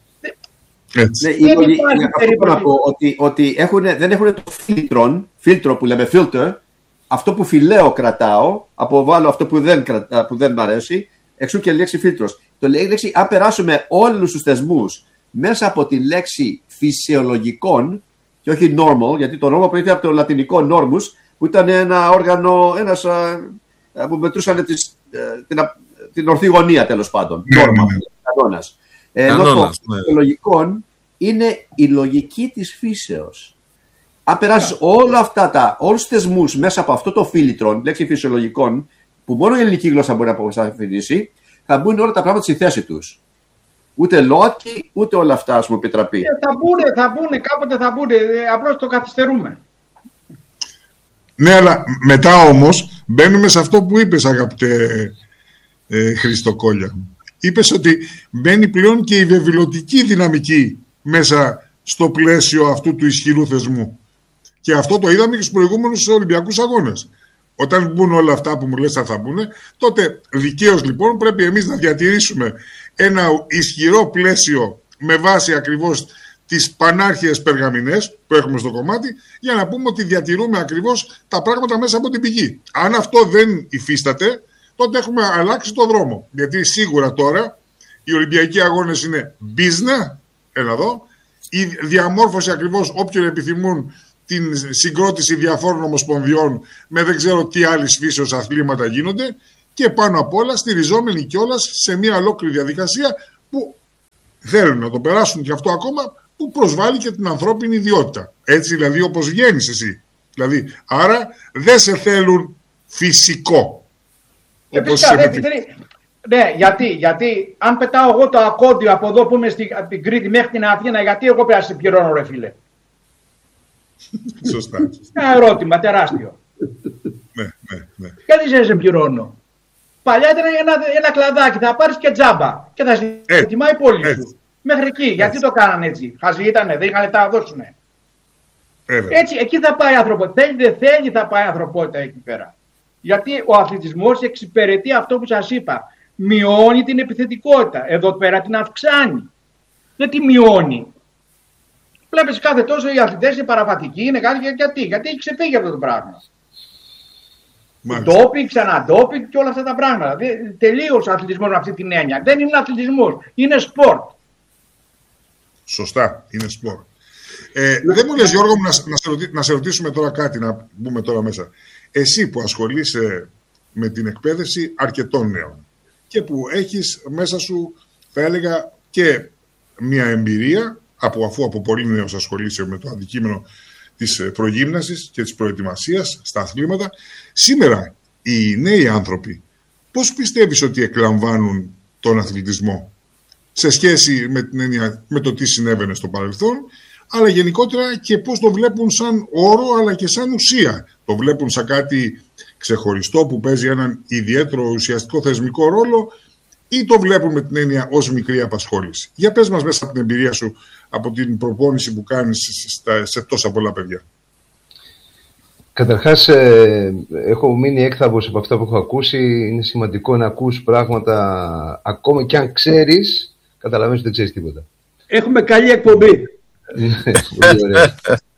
Να πω ότι δεν έχουν το φίλτρο που λέμε filter, αυτό που φιλέω κρατάω, αποβάλλω αυτό που δεν μ' αρέσει, εξού και η λέξη φίλτρος. Το λέξη, αν περάσουμε όλους τους θεσμούς μέσα από τη λέξη φυσιολογικών και όχι normal, γιατί το normal προέρχεται από το λατινικό normus, που ήταν ένα όργανο, που μετρούσαν την ορθή γωνία, τέλος πάντων. Κανόνας. Ενώ το φυσιολογικών είναι η λογική της φύσεως. Αν περάσεις όλους τους θεσμούς μέσα από αυτό το φίλτρο, λέξη φυσιολογικών, που μόνο η ελληνική γλώσσα μπορεί να αποσαφηνίσει, θα μπουν όλα τα πράγματα στη θέση τους. Ούτε λόκι, ούτε όλα αυτά, ας μου επιτραπεί. Θα μπουν, κάποτε θα μπουν, απλώς το καθυστερούμε. Ναι, αλλά μετά όμως μπαίνουμε σε αυτό που είπες, αγαπητέ Χριστοκόλια. Είπες ότι μπαίνει πλέον και η βεβηλωτική δυναμική μέσα στο πλαίσιο αυτού του ισχυρού θεσμού. Και αυτό το είδαμε και στους προηγούμενους Ολυμπιακούς Αγώνες. Όταν μπουν όλα αυτά που μου λες θα μπουν, τότε δικαίως λοιπόν πρέπει εμείς να διατηρήσουμε ένα ισχυρό πλαίσιο με βάση ακριβώς τις πανάρχιες περγαμηνές που έχουμε στο κομμάτι, για να πούμε ότι διατηρούμε ακριβώς τα πράγματα μέσα από την πηγή. Αν αυτό δεν υφίσταται, τότε έχουμε αλλάξει το δρόμο. Γιατί σίγουρα τώρα οι Ολυμπιακοί Αγώνες είναι business, έλα εδώ, η διαμόρφωση ακριβώς όποιον επιθυμούν την συγκρότηση διαφόρων ομοσπονδιών με δεν ξέρω τι άλλης φύσεως αθλήματα γίνονται και πάνω απ' όλα στηριζόμενοι κιόλας σε μια ολόκληρη διαδικασία που θέλουν να το περάσουν και αυτό ακόμα, που προσβάλλει και την ανθρώπινη ιδιότητα. Έτσι δηλαδή όπως βγαίνεις εσύ. Δηλαδή, άρα δεν σε θέλουν φυσικό. Ναι, γιατί αν πετάω εγώ το ακόντιο από εδώ που είμαι από την Κρήτη μέχρι την Αθήνα, γιατί εγώ πρέπει να σε πληρώνω, ρε φίλε? Σωστά. Ένα ερώτημα τεράστιο. Ναι. Γιατί σε πληρώνω? Παλιά ήταν ένα κλαδάκι, θα πάρεις και τζάμπα και θα σε τιμάει η πόλη σου. Μέχρι εκεί. Γιατί το κάνανε έτσι? Χαζοί ήτανε, δεν είχαν λεφτά να δώσουνε. Έτσι, εκεί θα πάει η ανθρωπότητα. Θέλει, δεν θέλει, θα πάει η ανθρωπότητα εκεί πέρα. Γιατί ο αθλητισμός εξυπηρετεί αυτό που σας είπα. Μειώνει την επιθετικότητα. Εδώ πέρα την αυξάνει. Δεν τη μειώνει. Βλέπεις κάθε τόσο οι αθλητές είναι παραβατικοί, είναι κάτι. Γιατί έχει ξεφύγει αυτό το πράγμα. Ντόπινγκ, ξαναντόπινγκ και όλα αυτά τα πράγματα. Τελείωσε ο αθλητισμός με αυτή την έννοια. Δεν είναι αθλητισμός, είναι σπορτ. Σωστά, είναι σπορτ. Δεν μου λες, Γιώργο, να σε ρωτήσουμε τώρα κάτι, να μπούμε τώρα μέσα. Εσύ που ασχολείσαι με την εκπαίδευση αρκετών νέων και που έχεις μέσα σου, θα έλεγα, και μια εμπειρία, αφού από πολύ νέος ασχολείσαι με το αντικείμενο της προγύμνασης και της προετοιμασίας στα αθλήματα. Σήμερα οι νέοι άνθρωποι πώς πιστεύεις ότι εκλαμβάνουν τον αθλητισμό σε σχέση με το τι συνέβαινε στο παρελθόν, αλλά γενικότερα και πώς το βλέπουν σαν όρο αλλά και σαν ουσία? Το βλέπουν σαν κάτι ξεχωριστό που παίζει έναν ιδιαίτερο ουσιαστικό θεσμικό ρόλο ή το βλέπουν με την έννοια ως μικρή απασχόληση? Για πες μας μέσα από την εμπειρία σου, από την προπόνηση που κάνεις σε τόσα πολλά παιδιά. Καταρχάς, έχω μείνει έκθαμβος από αυτά που έχω ακούσει. Είναι σημαντικό να ακούς πράγματα, ακόμα και αν ξέρεις, καταλαβαίνεις ότι δεν ξέρεις τίποτα. Έχουμε καλή εκπομπή. Πολύ ωραία.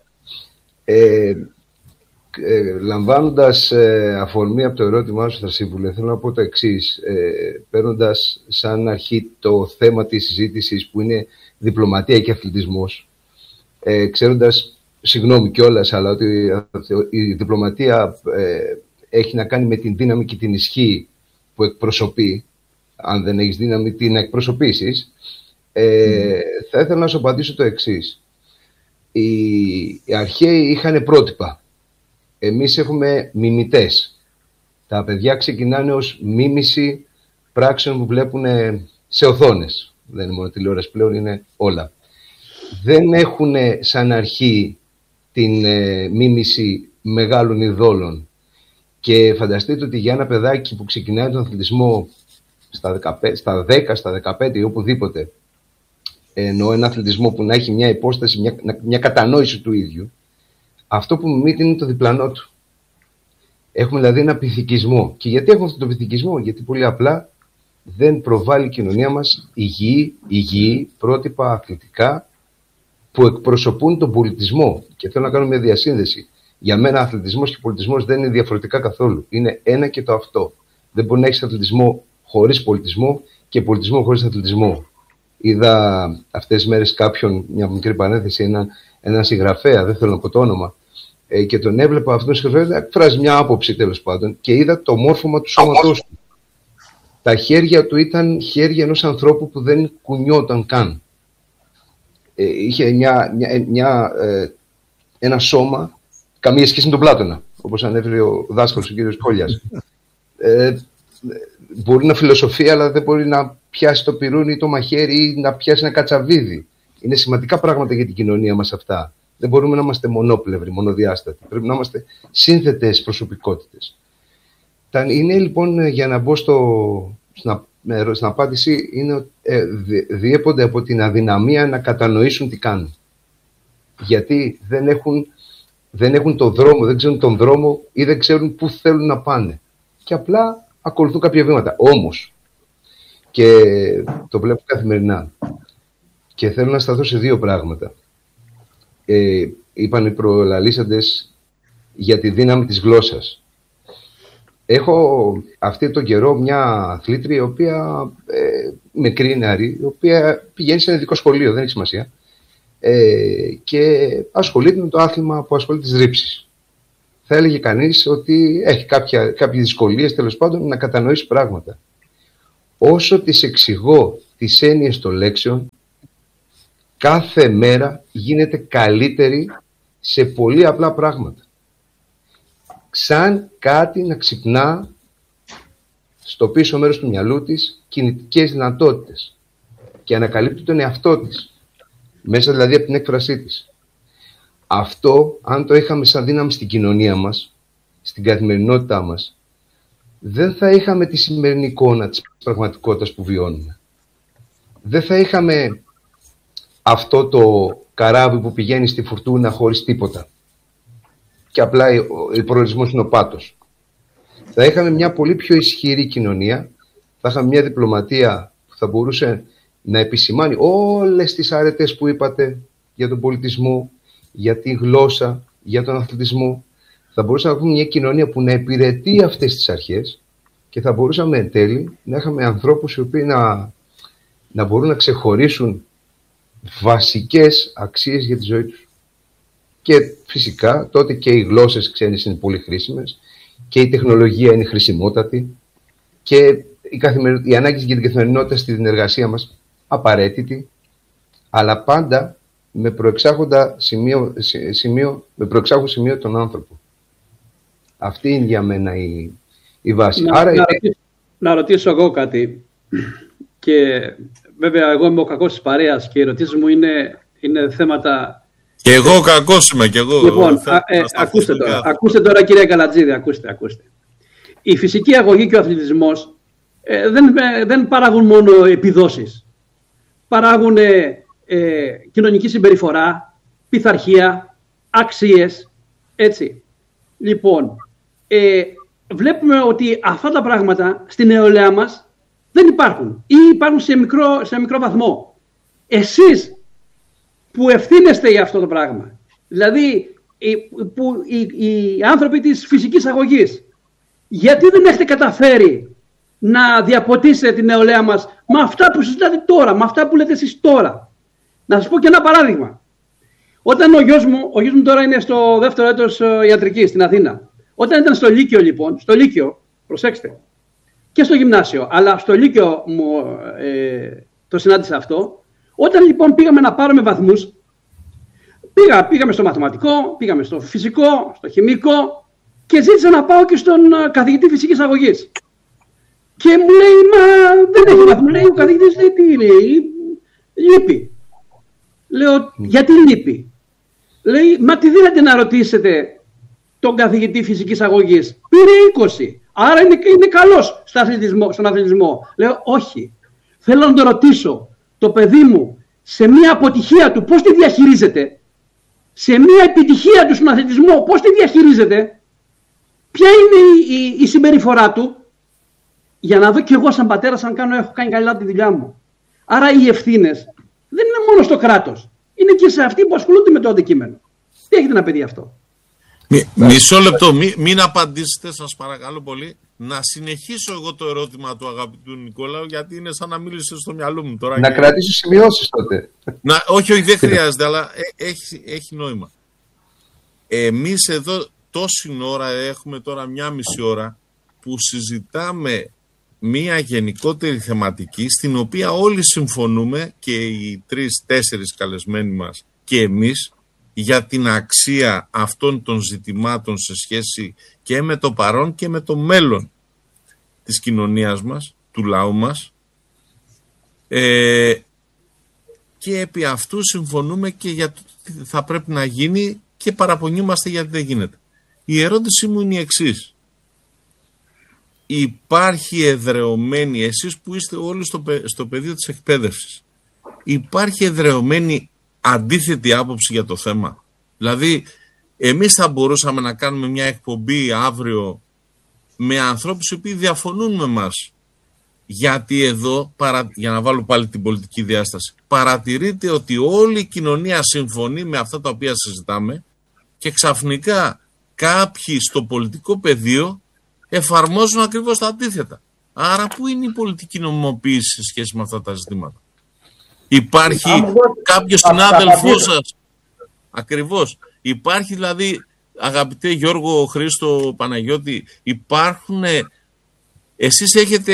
Λαμβάνοντας αφορμή από το ερώτημά σου, Θρασίβουλε, θέλω να πω το εξής. Παίρνοντας σαν αρχή το θέμα της συζήτησης που είναι διπλωματία και αθλητισμός, ξέροντας, συγγνώμη κιόλας, αλλά ότι η διπλωματία έχει να κάνει με την δύναμη και την ισχύ που εκπροσωπεί. Αν δεν έχεις δύναμη την εκπροσωπήσεις, θα ήθελα να σου απαντήσω το εξής. Οι αρχαίοι είχαν πρότυπα. Εμείς έχουμε μιμητές. Τα παιδιά ξεκινάνε ως μίμηση πράξεων που βλέπουν σε οθόνες. Δεν είναι μόνο τηλεόραση πλέον, είναι όλα. Δεν έχουν σαν αρχή την μίμηση μεγάλων ειδόλων. Και φανταστείτε ότι για ένα παιδάκι που ξεκινάει τον αθλητισμό στα 10, στα 15 ή οπουδήποτε, εννοώ ένα αθλητισμό που να έχει μια υπόσταση, μια κατανόηση του ίδιου, αυτό που μιμείται είναι το διπλανό του. Έχουμε δηλαδή ένα πειθικισμό. Και γιατί έχουμε αυτό το πειθικισμό? Γιατί πολύ απλά δεν προβάλλει η κοινωνία μας υγιή πρότυπα αθλητικά που εκπροσωπούν τον πολιτισμό. Και θέλω να κάνω μια διασύνδεση. Για μένα αθλητισμός και πολιτισμός δεν είναι διαφορετικά καθόλου. Είναι ένα και το αυτό. Δεν μπορεί να έχεις αθλητισμό χωρίς πολιτισμό και πολιτισμό χωρίς αθλητισμό. Είδα αυτές τις μέρες κάποιον, μια μικρή παρένθεση, έναν συγγραφέα, δεν θέλω να πω το όνομα, και τον έβλεπα αυτόν τον συγγραφέα, εκφράζει μια άποψη τέλος πάντων, και είδα το μόρφωμα του σώματός του. Τα χέρια του ήταν χέρια ενός ανθρώπου που δεν κουνιόταν καν. Είχε ένα σώμα, καμία σχέση με τον Πλάτωνα, όπως ανέφερε ο δάσκαλος, ο κύριος Κόλλιας. Μπορεί να φιλοσοφεί, αλλά δεν μπορεί να πιάσει το πυρούνι ή το μαχαίρι ή να πιάσει ένα κατσαβίδι. Είναι σημαντικά πράγματα για την κοινωνία μας αυτά. Δεν μπορούμε να είμαστε μονόπλευροι, μονοδιάστατοι. Πρέπει να είμαστε σύνθετες προσωπικότητες. Είναι λοιπόν, για να μπω στην απάντηση, είναι διέπονται από την αδυναμία να κατανοήσουν τι κάνουν. Γιατί δεν έχουν τον δρόμο, δεν ξέρουν τον δρόμο ή δεν ξέρουν πού θέλουν να πάνε. Και απλά ακολουθούν κάποια βήματα. Όμως, και το βλέπω καθημερινά, και θέλω να σταθώ σε δύο πράγματα. Είπαν οι προλαλήσαντες για τη δύναμη της γλώσσας. Έχω αυτή τον καιρό μια αθλήτρια, η οποία μικρή νεαρή, η οποία πηγαίνει σε ένα ειδικό σχολείο, δεν έχει σημασία, και ασχολείται με το άθλημα που ασχολείται της ρήψης. Θα έλεγε κανείς ότι έχει κάποιες δυσκολίες, τέλος πάντων, να κατανοήσει πράγματα. Όσο της εξηγώ τις έννοιες των λέξεων, κάθε μέρα γίνεται καλύτερη σε πολύ απλά πράγματα. Σαν κάτι να ξυπνά στο πίσω μέρος του μυαλού της κινητικές δυνατότητες και ανακαλύπτει τον εαυτό της, μέσα δηλαδή από την έκφρασή της. Αυτό, αν το είχαμε σαν δύναμη στην κοινωνία μας, στην καθημερινότητά μας, δεν θα είχαμε τη σημερινή εικόνα της πραγματικότητας που βιώνουμε. Δεν θα είχαμε αυτό το καράβι που πηγαίνει στη φουρτούνα χωρίς τίποτα και απλά ο προορισμός είναι ο πάτος. Θα είχαμε μια πολύ πιο ισχυρή κοινωνία, θα είχαμε μια διπλωματία που θα μπορούσε να επισημάνει όλες τις αρετές που είπατε για τον πολιτισμό, για τη γλώσσα, για τον αθλητισμό. Θα μπορούσαμε να έχουμε μια κοινωνία που να υπηρετεί αυτές τις αρχές και θα μπορούσαμε εν τέλει να είχαμε ανθρώπους οι οποίοι να μπορούν να ξεχωρίσουν βασικές αξίες για τη ζωή τους. Και φυσικά τότε και οι γλώσσες ξένες είναι πολύ χρήσιμες και η τεχνολογία είναι χρησιμότατη και η ανάγκη για την καθημερινότητα στην εργασία μας απαραίτητη, αλλά πάντα με προεξάρχοντα σημείο τον άνθρωπο. Αυτή είναι για μένα η βάση. Να ρωτήσω εγώ κάτι. Και βέβαια εγώ είμαι ο κακός της παρέας και οι ερωτήσεις μου είναι θέματα... Και εγώ ο κακός είμαι και εγώ. Λοιπόν, ακούστε τώρα κύριε Καλατζίδη, ακούστε. Η φυσική αγωγή και ο αθλητισμός δεν παράγουν μόνο επιδόσεις. Παράγουν κοινωνική συμπεριφορά, πειθαρχία, αξίες, έτσι. Λοιπόν, βλέπουμε ότι αυτά τα πράγματα στην νεολαία μας δεν υπάρχουν ή υπάρχουν σε μικρό βαθμό. Εσείς που ευθύνεστε για αυτό το πράγμα, δηλαδή οι άνθρωποι της φυσικής αγωγής, γιατί δεν έχετε καταφέρει να διαποτίσετε την νεολαία μας με αυτά που συζητάτε τώρα, με αυτά που λέτε εσείς τώρα? Να σας πω και ένα παράδειγμα. Όταν ο γιος μου τώρα είναι στο δεύτερο έτος ιατρικής στην Αθήνα. Όταν ήταν στο Λύκειο λοιπόν, προσέξτε, και στο γυμνάσιο, αλλά στο Λύκειο το συνάντησα αυτό. Όταν λοιπόν πήγαμε να πάρουμε βαθμούς, πήγαμε στο μαθηματικό, πήγαμε στο φυσικό, στο χημικό και ζήτησα να πάω και στον καθηγητή φυσικής αγωγής. Και μου λέει, μα δεν έχει βαθμό. Λέει ο καθηγητής, τι λέει, λείπει. Λέω, γιατί λείπει? Λέει, μα τι δίνετε να ρωτήσετε τον καθηγητή φυσικής αγωγής? Πήρε 20, άρα είναι καλός στον αθλητισμό. Λέω, όχι, θέλω να το ρωτήσω το παιδί μου σε μια αποτυχία του πώς τη διαχειρίζεται, σε μια επιτυχία του στον αθλητισμό πώς τη διαχειρίζεται, ποια είναι η συμπεριφορά του, για να δω κι εγώ σαν πατέρας αν έχω κάνει καλά τη δουλειά μου. Άρα οι ευθύνες δεν είναι μόνο στο κράτος, είναι και σε αυτοί που ασχολούνται με το αντικείμενο. Τι έχετε να πει γι' αυτό? Μισό λεπτό, μην απαντήσετε, σας παρακαλώ πολύ. Να συνεχίσω εγώ το ερώτημα του αγαπητού Νικόλαου, γιατί είναι σαν να μίλησε στο μυαλό μου τώρα. Να κρατήσω σημειώσεις τότε. Όχι, δεν χρειάζεται, αλλά έχει νόημα. Εμείς εδώ τόση ώρα έχουμε τώρα 1,5 ώρα που συζητάμε μία γενικότερη θεματική στην οποία όλοι συμφωνούμε και οι 3-4 καλεσμένοι μας και εμείς για την αξία αυτών των ζητημάτων σε σχέση και με το παρόν και με το μέλλον της κοινωνίας μας, του λαού μας, και επί αυτού συμφωνούμε και για το τι θα πρέπει να γίνει και παραπονιούμαστε γιατί δεν γίνεται. Η ερώτησή μου είναι η εξής. Υπάρχει εδρεωμένη, εσείς που είστε όλοι στο πεδίο της εκπαίδευσης, υπάρχει εδρεωμένη αντίθετη άποψη για το θέμα? Δηλαδή, εμείς θα μπορούσαμε να κάνουμε μια εκπομπή αύριο με ανθρώπους οι οποίοι διαφωνούν με μας. Γιατί εδώ, για να βάλω πάλι την πολιτική διάσταση, παρατηρείτε ότι όλη η κοινωνία συμφωνεί με αυτά τα οποία συζητάμε και ξαφνικά κάποιοι στο πολιτικό πεδίο εφαρμόζουν ακριβώς τα αντίθετα. Άρα, πού είναι η πολιτική νομιμοποίηση σε σχέση με αυτά τα ζητήματα? Υπάρχει κάποιος συνάδελφός σας? Ακριβώς. Υπάρχει δηλαδή, αγαπητέ Γιώργο, Χρήστο, Παναγιώτη, υπάρχουν, εσείς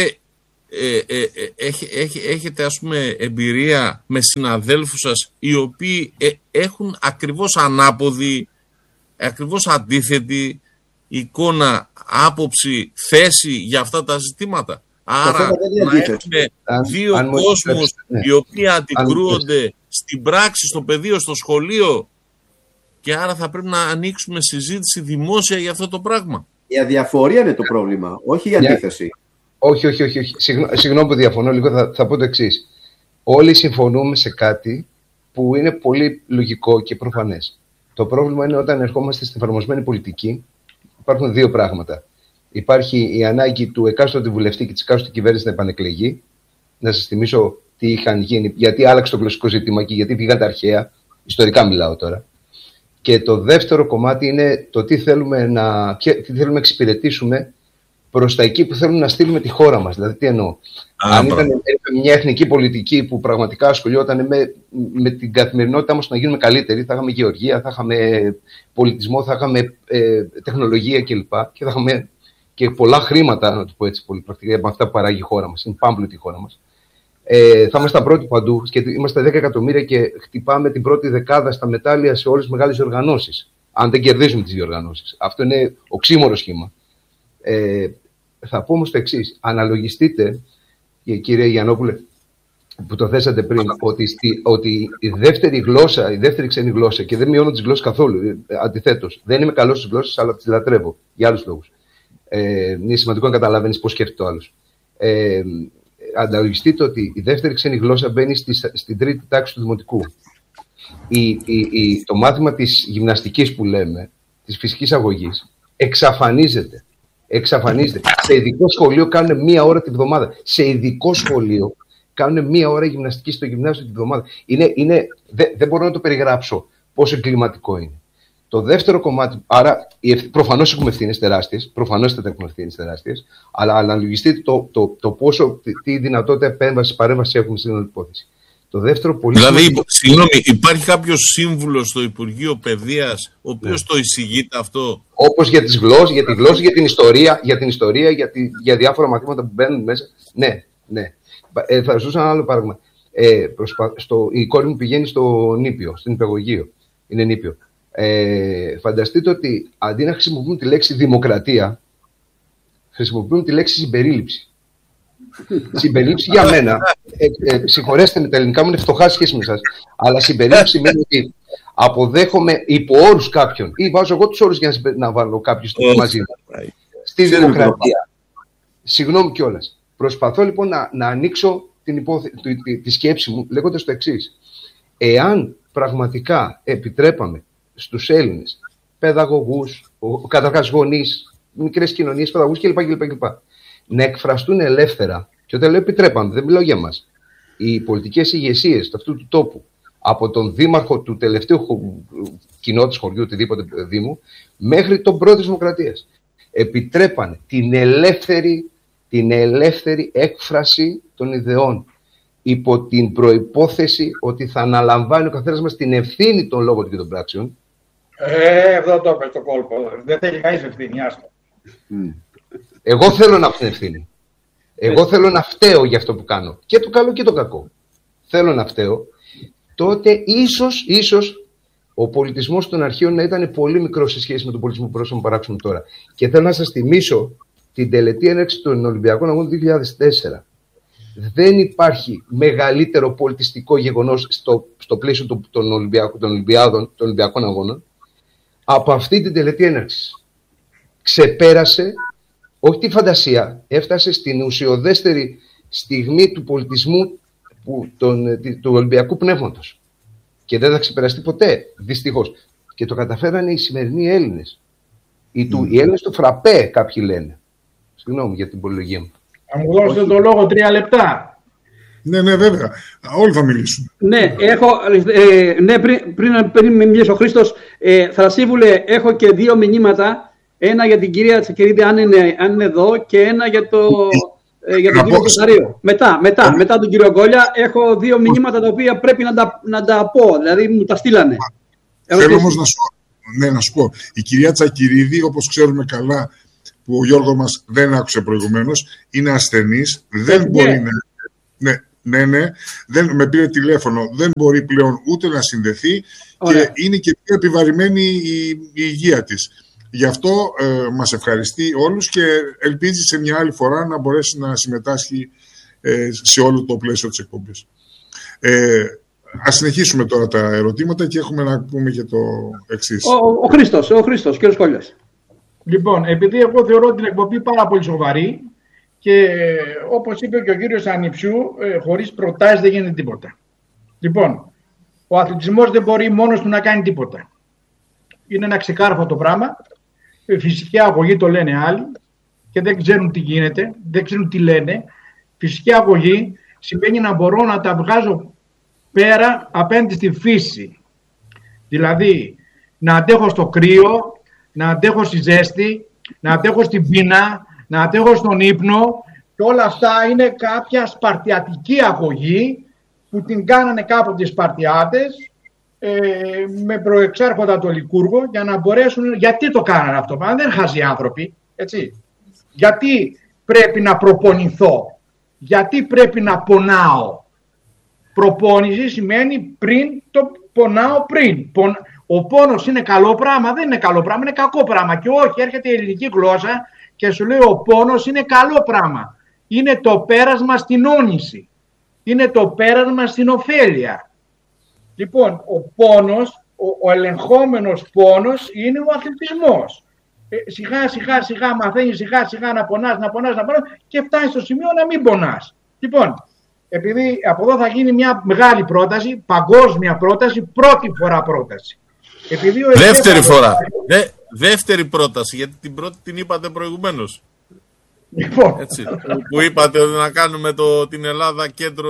έχετε ας πούμε εμπειρία με συναδέλφους σας οι οποίοι έχουν ακριβώς ανάποδη, ακριβώς αντίθετη εικόνα, άποψη, θέση για αυτά τα ζητήματα? Άρα να έχουμε δύο κόσμους οι οποίοι αντικρούονται στην πράξη, στο πεδίο, στο σχολείο, και άρα θα πρέπει να ανοίξουμε συζήτηση δημόσια για αυτό το πράγμα. Η αδιαφορία είναι το πρόβλημα, όχι η αντίθεση. Όχι. Συγγνώμη που διαφωνώ λίγο, θα πω το εξής. Όλοι συμφωνούμε σε κάτι που είναι πολύ λογικό και προφανές. Το πρόβλημα είναι όταν ερχόμαστε στην εφαρμοσμένη πολιτική, υπάρχουν δύο πράγματα. Υπάρχει η ανάγκη του εκάστοτε βουλευτή και της εκάστοτε κυβέρνησης να επανεκλεγεί. Να σας θυμίσω τι είχαν γίνει, γιατί άλλαξε το γλωσσικό ζήτημα και γιατί πήγαν τα αρχαία. Ιστορικά μιλάω τώρα. Και το δεύτερο κομμάτι είναι το τι θέλουμε να εξυπηρετήσουμε προς τα εκεί που θέλουμε να στείλουμε τη χώρα μας. Δηλαδή, τι εννοώ. Αν ήταν μια εθνική πολιτική που πραγματικά ασχολιόταν με την καθημερινότητά μας να γίνουμε καλύτεροι, θα είχαμε γεωργία, θα είχαμε πολιτισμό, θα είχαμε τεχνολογία κλπ. Και θα είχαμε και πολλά χρήματα, να το πω έτσι πολύ πρακτικά, από αυτά που παράγει η χώρα μας. Είναι πάμπλουτη η χώρα μας. Θα είμαστε πρώτοι παντού και είμαστε 10 εκατομμύρια και χτυπάμε την πρώτη δεκάδα στα μετάλλια σε όλες τις μεγάλες οργανώσεις. Αν δεν κερδίζουμε τις διοργανώσεις. Αυτό είναι οξύμορο σχήμα. Θα πω όμως το εξής. Αναλογιστείτε, κύριε Γιαννόπουλε, που το θέσατε πριν, ότι η δεύτερη γλώσσα, η δεύτερη ξένη γλώσσα, και δεν μειώνω τις γλώσσες καθόλου, αντιθέτως, δεν είμαι καλός στις γλώσσες, αλλά τις λατρεύω για άλλους λόγους. Είναι σημαντικό να καταλαβαίνεις πώς σκέφτεται ο άλλος. Αναλογιστείτε ότι η δεύτερη ξένη γλώσσα μπαίνει στην τρίτη τάξη του δημοτικού. Το μάθημα της γυμναστικής που λέμε, της φυσικής αγωγής, εξαφανίζεται. Σε ειδικό σχολείο κάνουν 1 ώρα τη βδομάδα. Σε ειδικό σχολείο κάνουν 1 ώρα γυμναστική στο γυμνάσιο τη βδομάδα. Δεν μπορώ να το περιγράψω πόσο εγκληματικό είναι. Το δεύτερο κομμάτι, άρα προφανώς έχουμε ευθύνες τεράστιες, αλλά αναλογιστείτε το πόσο, τι δυνατότητα παρέμβαση έχουμε στην υπόθεση. Το δεύτερο πολύ συγγνώμη, υπάρχει κάποιος σύμβουλος στο Υπουργείο Παιδείας ο οποίος το εισηγείται αυτό? Όπως για τις γλώσσες, για τη γλώσσα, για την ιστορία, για διάφορα μαθήματα που μπαίνουν μέσα. Ναι. Θα σας δώσω ένα άλλο παράδειγμα. Η κόρη μου πηγαίνει στο νήπιο, στην υπηαγωγείο. Είναι νήπιο. Φανταστείτε ότι αντί να χρησιμοποιούν τη λέξη δημοκρατία, χρησιμοποιούν τη λέξη συμπερίληψη. Συμπερίληψη για μένα, συγχωρέστε με, τα ελληνικά μου είναι φτωχά σχέση με σας, αλλά συμπερίληψη σημαίνει ότι αποδέχομαι υπό όρους κάποιον ή βάζω εγώ τους όρους για να βάλω κάποιους μαζί μου στη δημοκρατία. Συγγνώμη κιόλας. Προσπαθώ λοιπόν να ανοίξω τη σκέψη μου λέγοντας το εξής. Εάν πραγματικά επιτρέπαμε στους Έλληνες παιδαγωγούς, καταρχάς γονείς, μικρές κοινωνίες, παιδαγωγούς κλπ. Να εκφραστούν ελεύθερα, και όταν λέω επιτρέπαμε, δεν μιλάω για μας, οι πολιτικές ηγεσίες αυτού του τόπου, από τον δήμαρχο του τελευταίου κοινότητας χωριού, οτιδήποτε δήμου, μέχρι τον πρόεδρο της Δημοκρατίας, επιτρέπανε την ελεύθερη έκφραση των ιδεών, υπό την προϋπόθεση ότι θα αναλαμβάνει ο καθένας μας την ευθύνη των λόγων και των πράξεων. Εδώ το έπαιξε το κόλπο. Δεν θέλει κανείς ευθύνη, άστο. Εγώ θέλω να αυτή ευθύνη. Εγώ θέλω να φταίω για αυτό που κάνω. Και το καλό και το κακό. Θέλω να φταίω. Τότε ίσως ο πολιτισμός των αρχαίων να ήταν πολύ μικρός σε σχέση με τον πολιτισμό που μπορούσαμε να παράξουμε τώρα. Και θέλω να σας θυμίσω την τελετή έναρξη των Ολυμπιακών Αγώνων 2004. Δεν υπάρχει μεγαλύτερο πολιτιστικό γεγονός στο πλαίσιο των Ολυμπιακών Αγώνων από αυτή την τελετή έναρξης. Ξεπέρασε, όχι τη φαντασία, έφτασε στην ουσιοδέστερη στιγμή του πολιτισμού του Ολυμπιακού πνεύματος. Και δεν θα ξεπεραστεί ποτέ, δυστυχώς. Και το καταφέρανε οι σημερινοί Έλληνες. Οι Έλληνες του φραπέ, κάποιοι λένε. Συγγνώμη για την πολυλογία μου. Θα μου δώσετε το λόγο 3 λεπτά. Ναι, βέβαια. Όλοι θα μιλήσουν. Ναι, πριν μιλήσει ο Χρήστος, Θρασίβουλε, έχω και 2 μηνύματα. Ένα για την κυρία Τσακυρίδη, αν είναι εδώ, και ένα για το για τον κύριο Κεσαρίου. Μετά τον κύριο Γκόλια, έχω 2 μηνύματα τα οποία πρέπει να τα πω. Δηλαδή μου τα στείλανε. Θέλω όμως να σου πω. Η κυρία Τσακυρίδη, όπως ξέρουμε καλά, που ο Γιώργο μας δεν άκουσε προηγουμένως, είναι ασθενής. Δεν μπορεί να... Ναι. Με πήρε τηλέφωνο. Δεν μπορεί πλέον ούτε να συνδεθεί. Ωραία. Και είναι και πιο επιβαρημένη η υγεία της. Γι' αυτό μας ευχαριστεί όλους και ελπίζει σε μια άλλη φορά να μπορέσει να συμμετάσχει σε όλο το πλαίσιο της εκπομπής. Ας συνεχίσουμε τώρα τα ερωτήματα και έχουμε να πούμε και το εξής. Ο Χρήστος, κύριος Κόλλιας. Λοιπόν, επειδή εγώ θεωρώ την εκπομπή πάρα πολύ σοβαρή και όπως είπε και ο κύριος Ανιψιού, χωρίς προτάσεις δεν γίνεται τίποτα. Λοιπόν, ο αθλητισμός δεν μπορεί μόνος του να κάνει τίποτα. Είναι ένα ξεκάρφωτο πράγμα. Φυσική αγωγή το λένε άλλοι και δεν ξέρουν τι γίνεται, δεν ξέρουν τι λένε. Φυσική αγωγή σημαίνει να μπορώ να τα βγάζω πέρα απέναντι στη φύση. Δηλαδή, να αντέχω στο κρύο, να αντέχω στη ζέστη, να αντέχω στην πείνα, να αντέχω στον ύπνο και όλα αυτά είναι κάποια σπαρτιατική αγωγή που την κάνανε κάποτε οι Σπαρτιάτες με προεξάρχοντα το Λικούργο για να μπορέσουν. Γιατί το κάνανε αυτό? Μα δεν χαζοί άνθρωποι, έτσι. Γιατί πρέπει να προπονηθώ? Γιατί πρέπει να πονάω? Προπόνηση σημαίνει πριν το πονάω πριν. Ο πόνος είναι καλό πράγμα? Δεν είναι καλό πράγμα, είναι κακό πράγμα. Και όχι, έρχεται η ελληνική γλώσσα και σου λέει ο πόνος είναι καλό πράγμα. Είναι το πέρασμα στην όνηση. Είναι το πέρασμα στην ωφέλεια. Λοιπόν, ο πόνος, ο ελεγχόμενος πόνος είναι ο αθλητισμός. Σιγά μαθαίνεις σιγά να πονάς και φτάνεις στο σημείο να μην πονάς. Λοιπόν, επειδή από εδώ θα γίνει μια μεγάλη πρόταση, παγκόσμια πρόταση, πρώτη φορά πρόταση. Δεύτερη φορά. Δεύτερη πρόταση, γιατί την πρώτη την είπατε προηγουμένως. Λοιπόν. Έτσι, που είπατε ότι να κάνουμε την Ελλάδα κέντρο...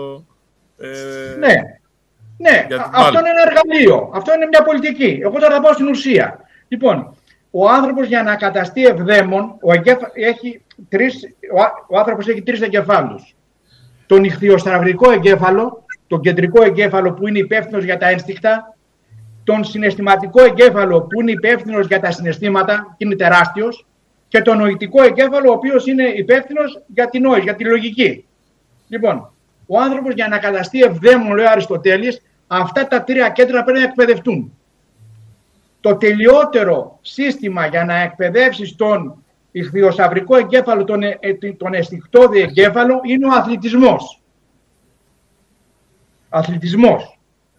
Ναι, αυτό είναι ένα εργαλείο. Αυτό είναι μια πολιτική. Εγώ τώρα θα πάω στην ουσία. Λοιπόν, ο άνθρωπος για να καταστεί ευδαίμων, ο άνθρωπος έχει 3 εγκεφάλους. Τον ιχθυοσταυρικό εγκέφαλο, τον κεντρικό εγκέφαλο που είναι υπεύθυνος για τα ένστικτα, τον συναισθηματικό εγκέφαλο που είναι υπεύθυνος για τα συναισθήματα και είναι τεράστιος, και τον νοητικό εγκέφαλο ο οποίος είναι υπεύθυνος για την νόηση, για τη λογική. Λοιπόν, ο άνθρωπος για να καταστεί ευδαίμων, λέει ο Αριστοτέλης, αυτά τα 3 κέντρα πρέπει να εκπαιδευτούν. Το τελειότερο σύστημα για να εκπαιδεύσεις τον ιχθυοσαυρικό εγκέφαλο, τον αισθηκτώδη εγκέφαλο, είναι ο αθλητισμός. Αθλητισμός.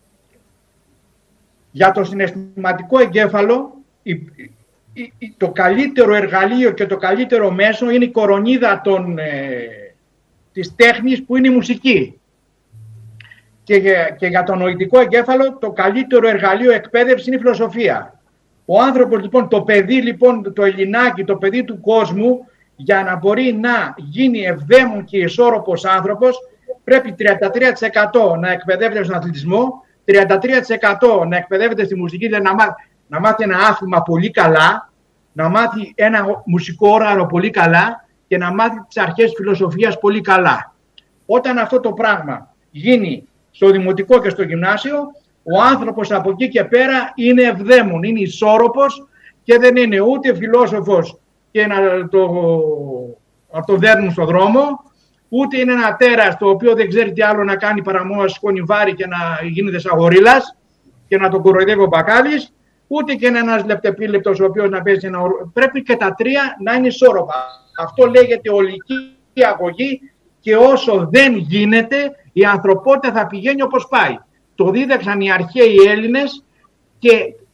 Για το συναισθηματικό εγκέφαλο, το καλύτερο εργαλείο και το καλύτερο μέσο είναι η κορονίδα της τέχνης που είναι η μουσική. Και για το νοητικό εγκέφαλο το καλύτερο εργαλείο εκπαίδευση είναι η φιλοσοφία. Ο άνθρωπος λοιπόν, το παιδί λοιπόν, το Ελληνάκι, το παιδί του κόσμου, για να μπορεί να γίνει ευδαίμων και ισόρροπος άνθρωπος, πρέπει 33% να εκπαιδεύεται στον αθλητισμό, 33% να εκπαιδεύεται στη μουσική, δηλαδή να μάθει ένα άθλημα πολύ καλά, να μάθει ένα μουσικό όργανο πολύ καλά και να μάθει τις αρχές της φιλοσοφίας πολύ καλά. Όταν αυτό το πράγμα γίνει στο δημοτικό και στο γυμνάσιο, ο άνθρωπος από εκεί και πέρα είναι ευδαίμων, είναι ισόρροπος και δεν είναι ούτε φιλόσοφος και να το δέρνουν στον δρόμο, ούτε είναι ένα τέρας το οποίο δεν ξέρει τι άλλο να κάνει παρά μόνο να σηκώνει βάρη και να γίνεται σαν γορίλας και να τον κοροϊδεύει ο μπακάλης, ούτε και είναι ένας λεπτεπίλεπτος ο οποίος να παίζει ένα... Πρέπει και τα 3 να είναι ισόρροπα. Αυτό λέγεται ολική αγωγή και όσο δεν γίνεται η ανθρωπότητα θα πηγαίνει όπως πάει. Το δίδαξαν οι αρχαίοι Έλληνες και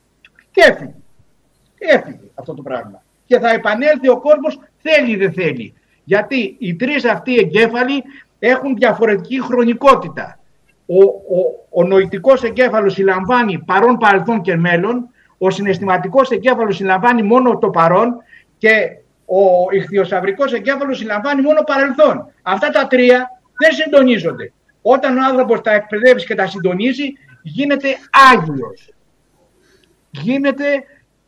έφυγε αυτό το πράγμα. Και θα επανέλθει ο κόσμος θέλει ή δεν θέλει. Γιατί οι 3 αυτοί εγκέφαλοι έχουν διαφορετική χρονικότητα. Ο νοητικός εγκέφαλος συλλαμβάνει παρόν, παρελθόν και μέλλον. Ο συναισθηματικός εγκέφαλος συλλαμβάνει μόνο το παρόν και ο ιχθυοσαυρικός εγκέφαλος συλλαμβάνει μόνο παρελθόν. Αυτά τα 3 δεν συντονίζονται. Όταν ο άνθρωπος τα εκπαιδεύσει και τα συντονίζει, γίνεται άγιος. Γίνεται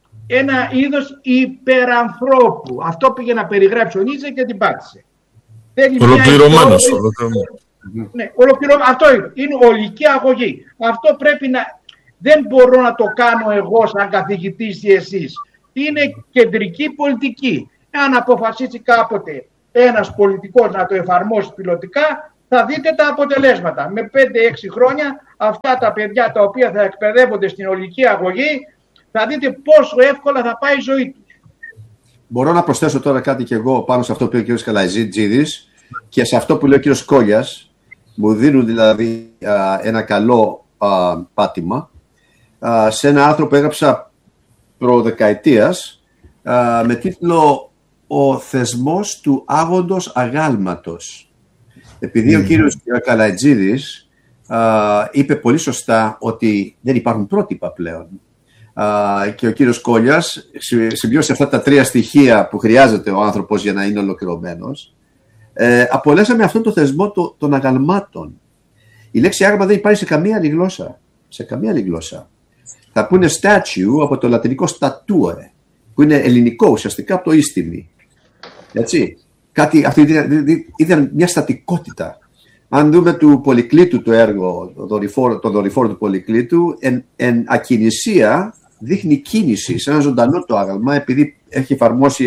ένα είδος υπερανθρώπου. Αυτό πήγε να περιγράψει ο Νίτσε και την πάτησε. Ολοκληρωμένος. Ναι, αυτό είναι ολική αγωγή. Αυτό πρέπει να... Δεν μπορώ να το κάνω εγώ σαν καθηγητής ή εσείς. Είναι κεντρική πολιτική. Αν αποφασίσει κάποτε ένας πολιτικός να το εφαρμόσει πιλωτικά, θα δείτε τα αποτελέσματα. Με 5-6 χρόνια αυτά τα παιδιά τα οποία θα εκπαιδεύονται στην ολική αγωγή, θα δείτε πόσο εύκολα θα πάει η ζωή τους. Μπορώ να προσθέσω τώρα κάτι και εγώ πάνω σε αυτό που λέει ο κ. Καλατζίδης και σε αυτό που λέει ο κ. Κόλλιας. Μου δίνουν δηλαδή ένα καλό πάτημα σε ένα άρθρο που έγραψα προδεκαετίας με τίτλο «Ο θεσμός του άγοντος αγάλματος». Επειδή ο κύριος Καλατζίδης είπε πολύ σωστά ότι δεν υπάρχουν πρότυπα πλέον και ο κύριος Κόλλιας συμπλήρωσε αυτά τα 3 στοιχεία που χρειάζεται ο άνθρωπος για να είναι ολοκληρωμένος, απολέσαμε αυτόν τον θεσμό των αγαλμάτων. Η λέξη άγαλμα δεν υπάρχει σε καμία άλλη γλώσσα. Σε καμία άλλη γλώσσα. Θα πούνε statue από το λατινικό statue, που είναι ελληνικό ουσιαστικά από το ίστιμη. Έτσι. Αυτή ήταν μια στατικότητα. Αν δούμε του Πολυκλήτου το έργο, το δορυφόρο του Πολυκλήτου, εν ακινησία δείχνει κίνηση σε ένα ζωντανό το άγαλμα, επειδή έχει εφαρμόσει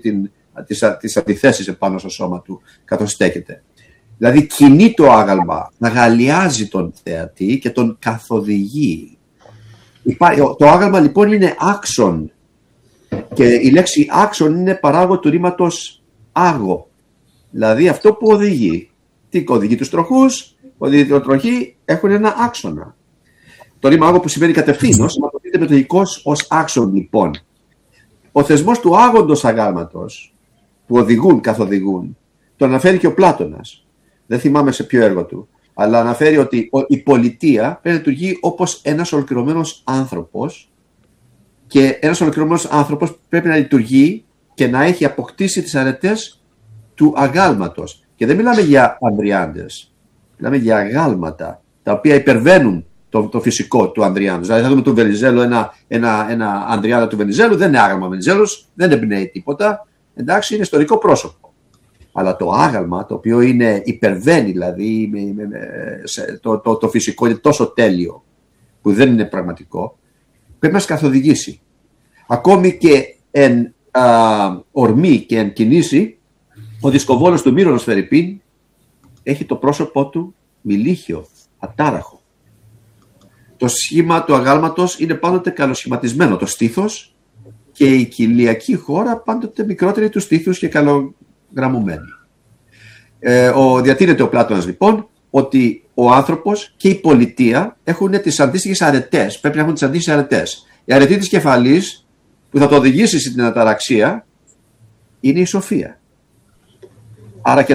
τις αντιθέσεις επάνω στο σώμα του καθώς στέκεται. Δηλαδή κινεί το άγαλμα, να γαλλιάζει τον θεατή και τον καθοδηγεί. Το άγαλμα λοιπόν είναι άξον και η λέξη άξον είναι παράγω του ρήματος άγω. Δηλαδή αυτό που οδηγεί. Τι οδηγεί τους τροχούς, οδηγεί την τροχή, έχουν ένα άξονα. Το ρήμα άγω που σημαίνει κατευθύνως, σηματοδοτείται με το οικός ως άξον λοιπόν. Ο θεσμός του άγοντος αγάλματος που καθοδηγούν, το αναφέρει και ο Πλάτωνας. Δεν θυμάμαι σε ποιο έργο του. Αλλά αναφέρει ότι η πολιτεία πρέπει να λειτουργεί όπως ένας ολοκληρωμένος άνθρωπος και ένας ολοκληρωμένος άνθρωπος πρέπει να λειτουργεί και να έχει αποκτήσει τις αρετές του αγάλματος. Και δεν μιλάμε για ανδριάντες, μιλάμε για αγάλματα τα οποία υπερβαίνουν το φυσικό του ανδριάντες. Δηλαδή θα δούμε τον Βενιζέλο, ένα ανδριάντα του Βενιζέλου, δεν είναι άγαλμα Βενιζέλος, δεν εμπνέει τίποτα, εντάξει, είναι ιστορικό πρόσωπο. Αλλά το άγαλμα, το οποίο υπερβαίνει, δηλαδή το φυσικό, είναι τόσο τέλειο που δεν είναι πραγματικό, πρέπει να μας καθοδηγήσει. Ακόμη και εν ορμή και εν κινήσει, ο δισκοβόλος του Μύρονος Φερρυπίν έχει το πρόσωπό του μιλίχιο, ατάραχο. Το σχήμα του αγάλματος είναι πάντοτε καλοσχηματισμένο, το στήθος, και η κοιλιακή χώρα πάντοτε μικρότερη του στήθους και καλογραμμωμένη. Διατείνεται ο Πλάτωνας λοιπόν ότι ο άνθρωπος και η πολιτεία έχουν τις αντίστοιχες αρετές. Πρέπει να έχουν τις αντίστοιχες αρετές. Η αρετή της κεφαλής που θα το οδηγήσει στην αταραξία είναι η σοφία. Άρα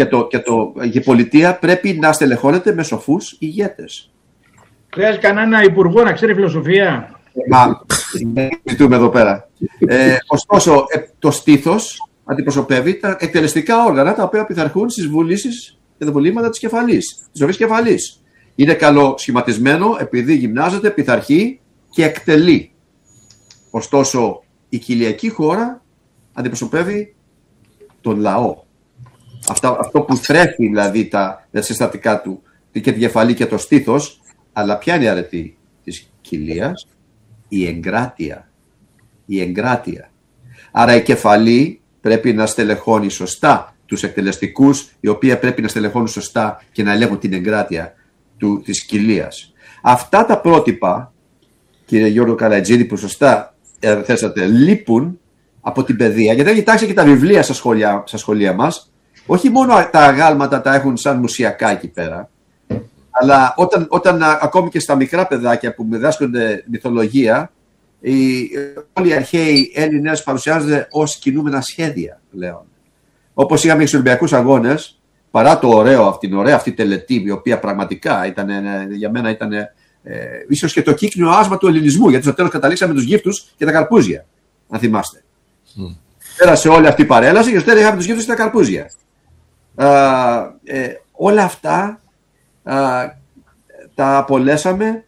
η πολιτεία πρέπει να στελεχώνεται με σοφούς ηγέτες. Χρειάζεται κανένα υπουργό να ξέρει φιλοσοφία. Ζητούμε εδώ πέρα. Ωστόσο, το στήθος αντιπροσωπεύει τα εκτελεστικά όργανα τα οποία πειθαρχούν στις βουλήσεις και τα βολήματα της κεφαλής, της ζωής κεφαλής. Είναι καλοσχηματισμένο επειδή γυμνάζεται, πειθαρχεί και εκτελεί. Ωστόσο, η κοιλιακή χώρα αντιπροσωπεύει τον λαό. Αυτό που θρέφει δηλαδή τα συστατικά του και τη κεφαλή και το στήθος, αλλά ποια είναι η αρετή της κοιλίας? Η εγκράτεια. Η εγκράτεια. Άρα η κεφαλή πρέπει να στελεχώνει σωστά τους εκτελεστικούς, οι οποίοι πρέπει να στελεχώνουν σωστά και να ελέγχουν την εγκράτεια της κοιλίας. Αυτά τα πρότυπα, κύριε Γιώργο Καλατζίδη, που σωστά θέσατε, λείπουν από την παιδεία. Γιατί αν κοιτάξετε και τα βιβλία στα σχολεία μας, όχι μόνο τα αγάλματα τα έχουν σαν μουσιακά εκεί πέρα, αλλά όταν ακόμη και στα μικρά παιδάκια που διδάσκονται μυθολογία, όλοι οι αρχαίοι Έλληνες παρουσιάζονται ως κινούμενα σχέδια πλέον. Όπως είχαμε στους Ολυμπιακούς Αγώνες, παρά την ωραία αυτή τελετή, η οποία πραγματικά για μένα ήταν ίσως και το κύκνιο άσμα του ελληνισμού, γιατί στο τέλος καταλήξαμε τους γύφτους και τα καρπούζια, αν θυμάστε. Πέρασε όλη αυτή η παρέλαση και στο τέλος είχαμε τους γύφτους και τα καρπούζια. Όλα αυτά τα απολέσαμε.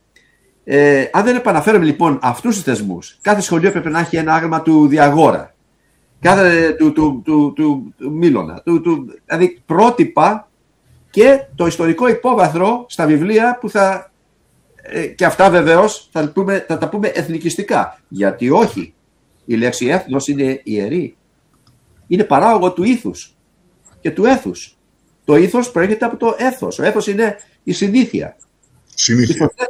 Αν δεν επαναφέρουμε λοιπόν αυτούς τους θεσμούς, κάθε σχολείο πρέπει να έχει ένα άγαλμα του Διαγόρα. του Μήλωνα. Δηλαδή πρότυπα και το ιστορικό υπόβαθρο στα βιβλία που θα... και αυτά βεβαίως θα τα πούμε εθνικιστικά. Γιατί όχι. Η λέξη έθνος είναι ιερή. Είναι παράγωγο του ήθους και του έθους. Το ήθος προέρχεται από το έθος. Ο έθος είναι η συνήθεια. Συνήθεια.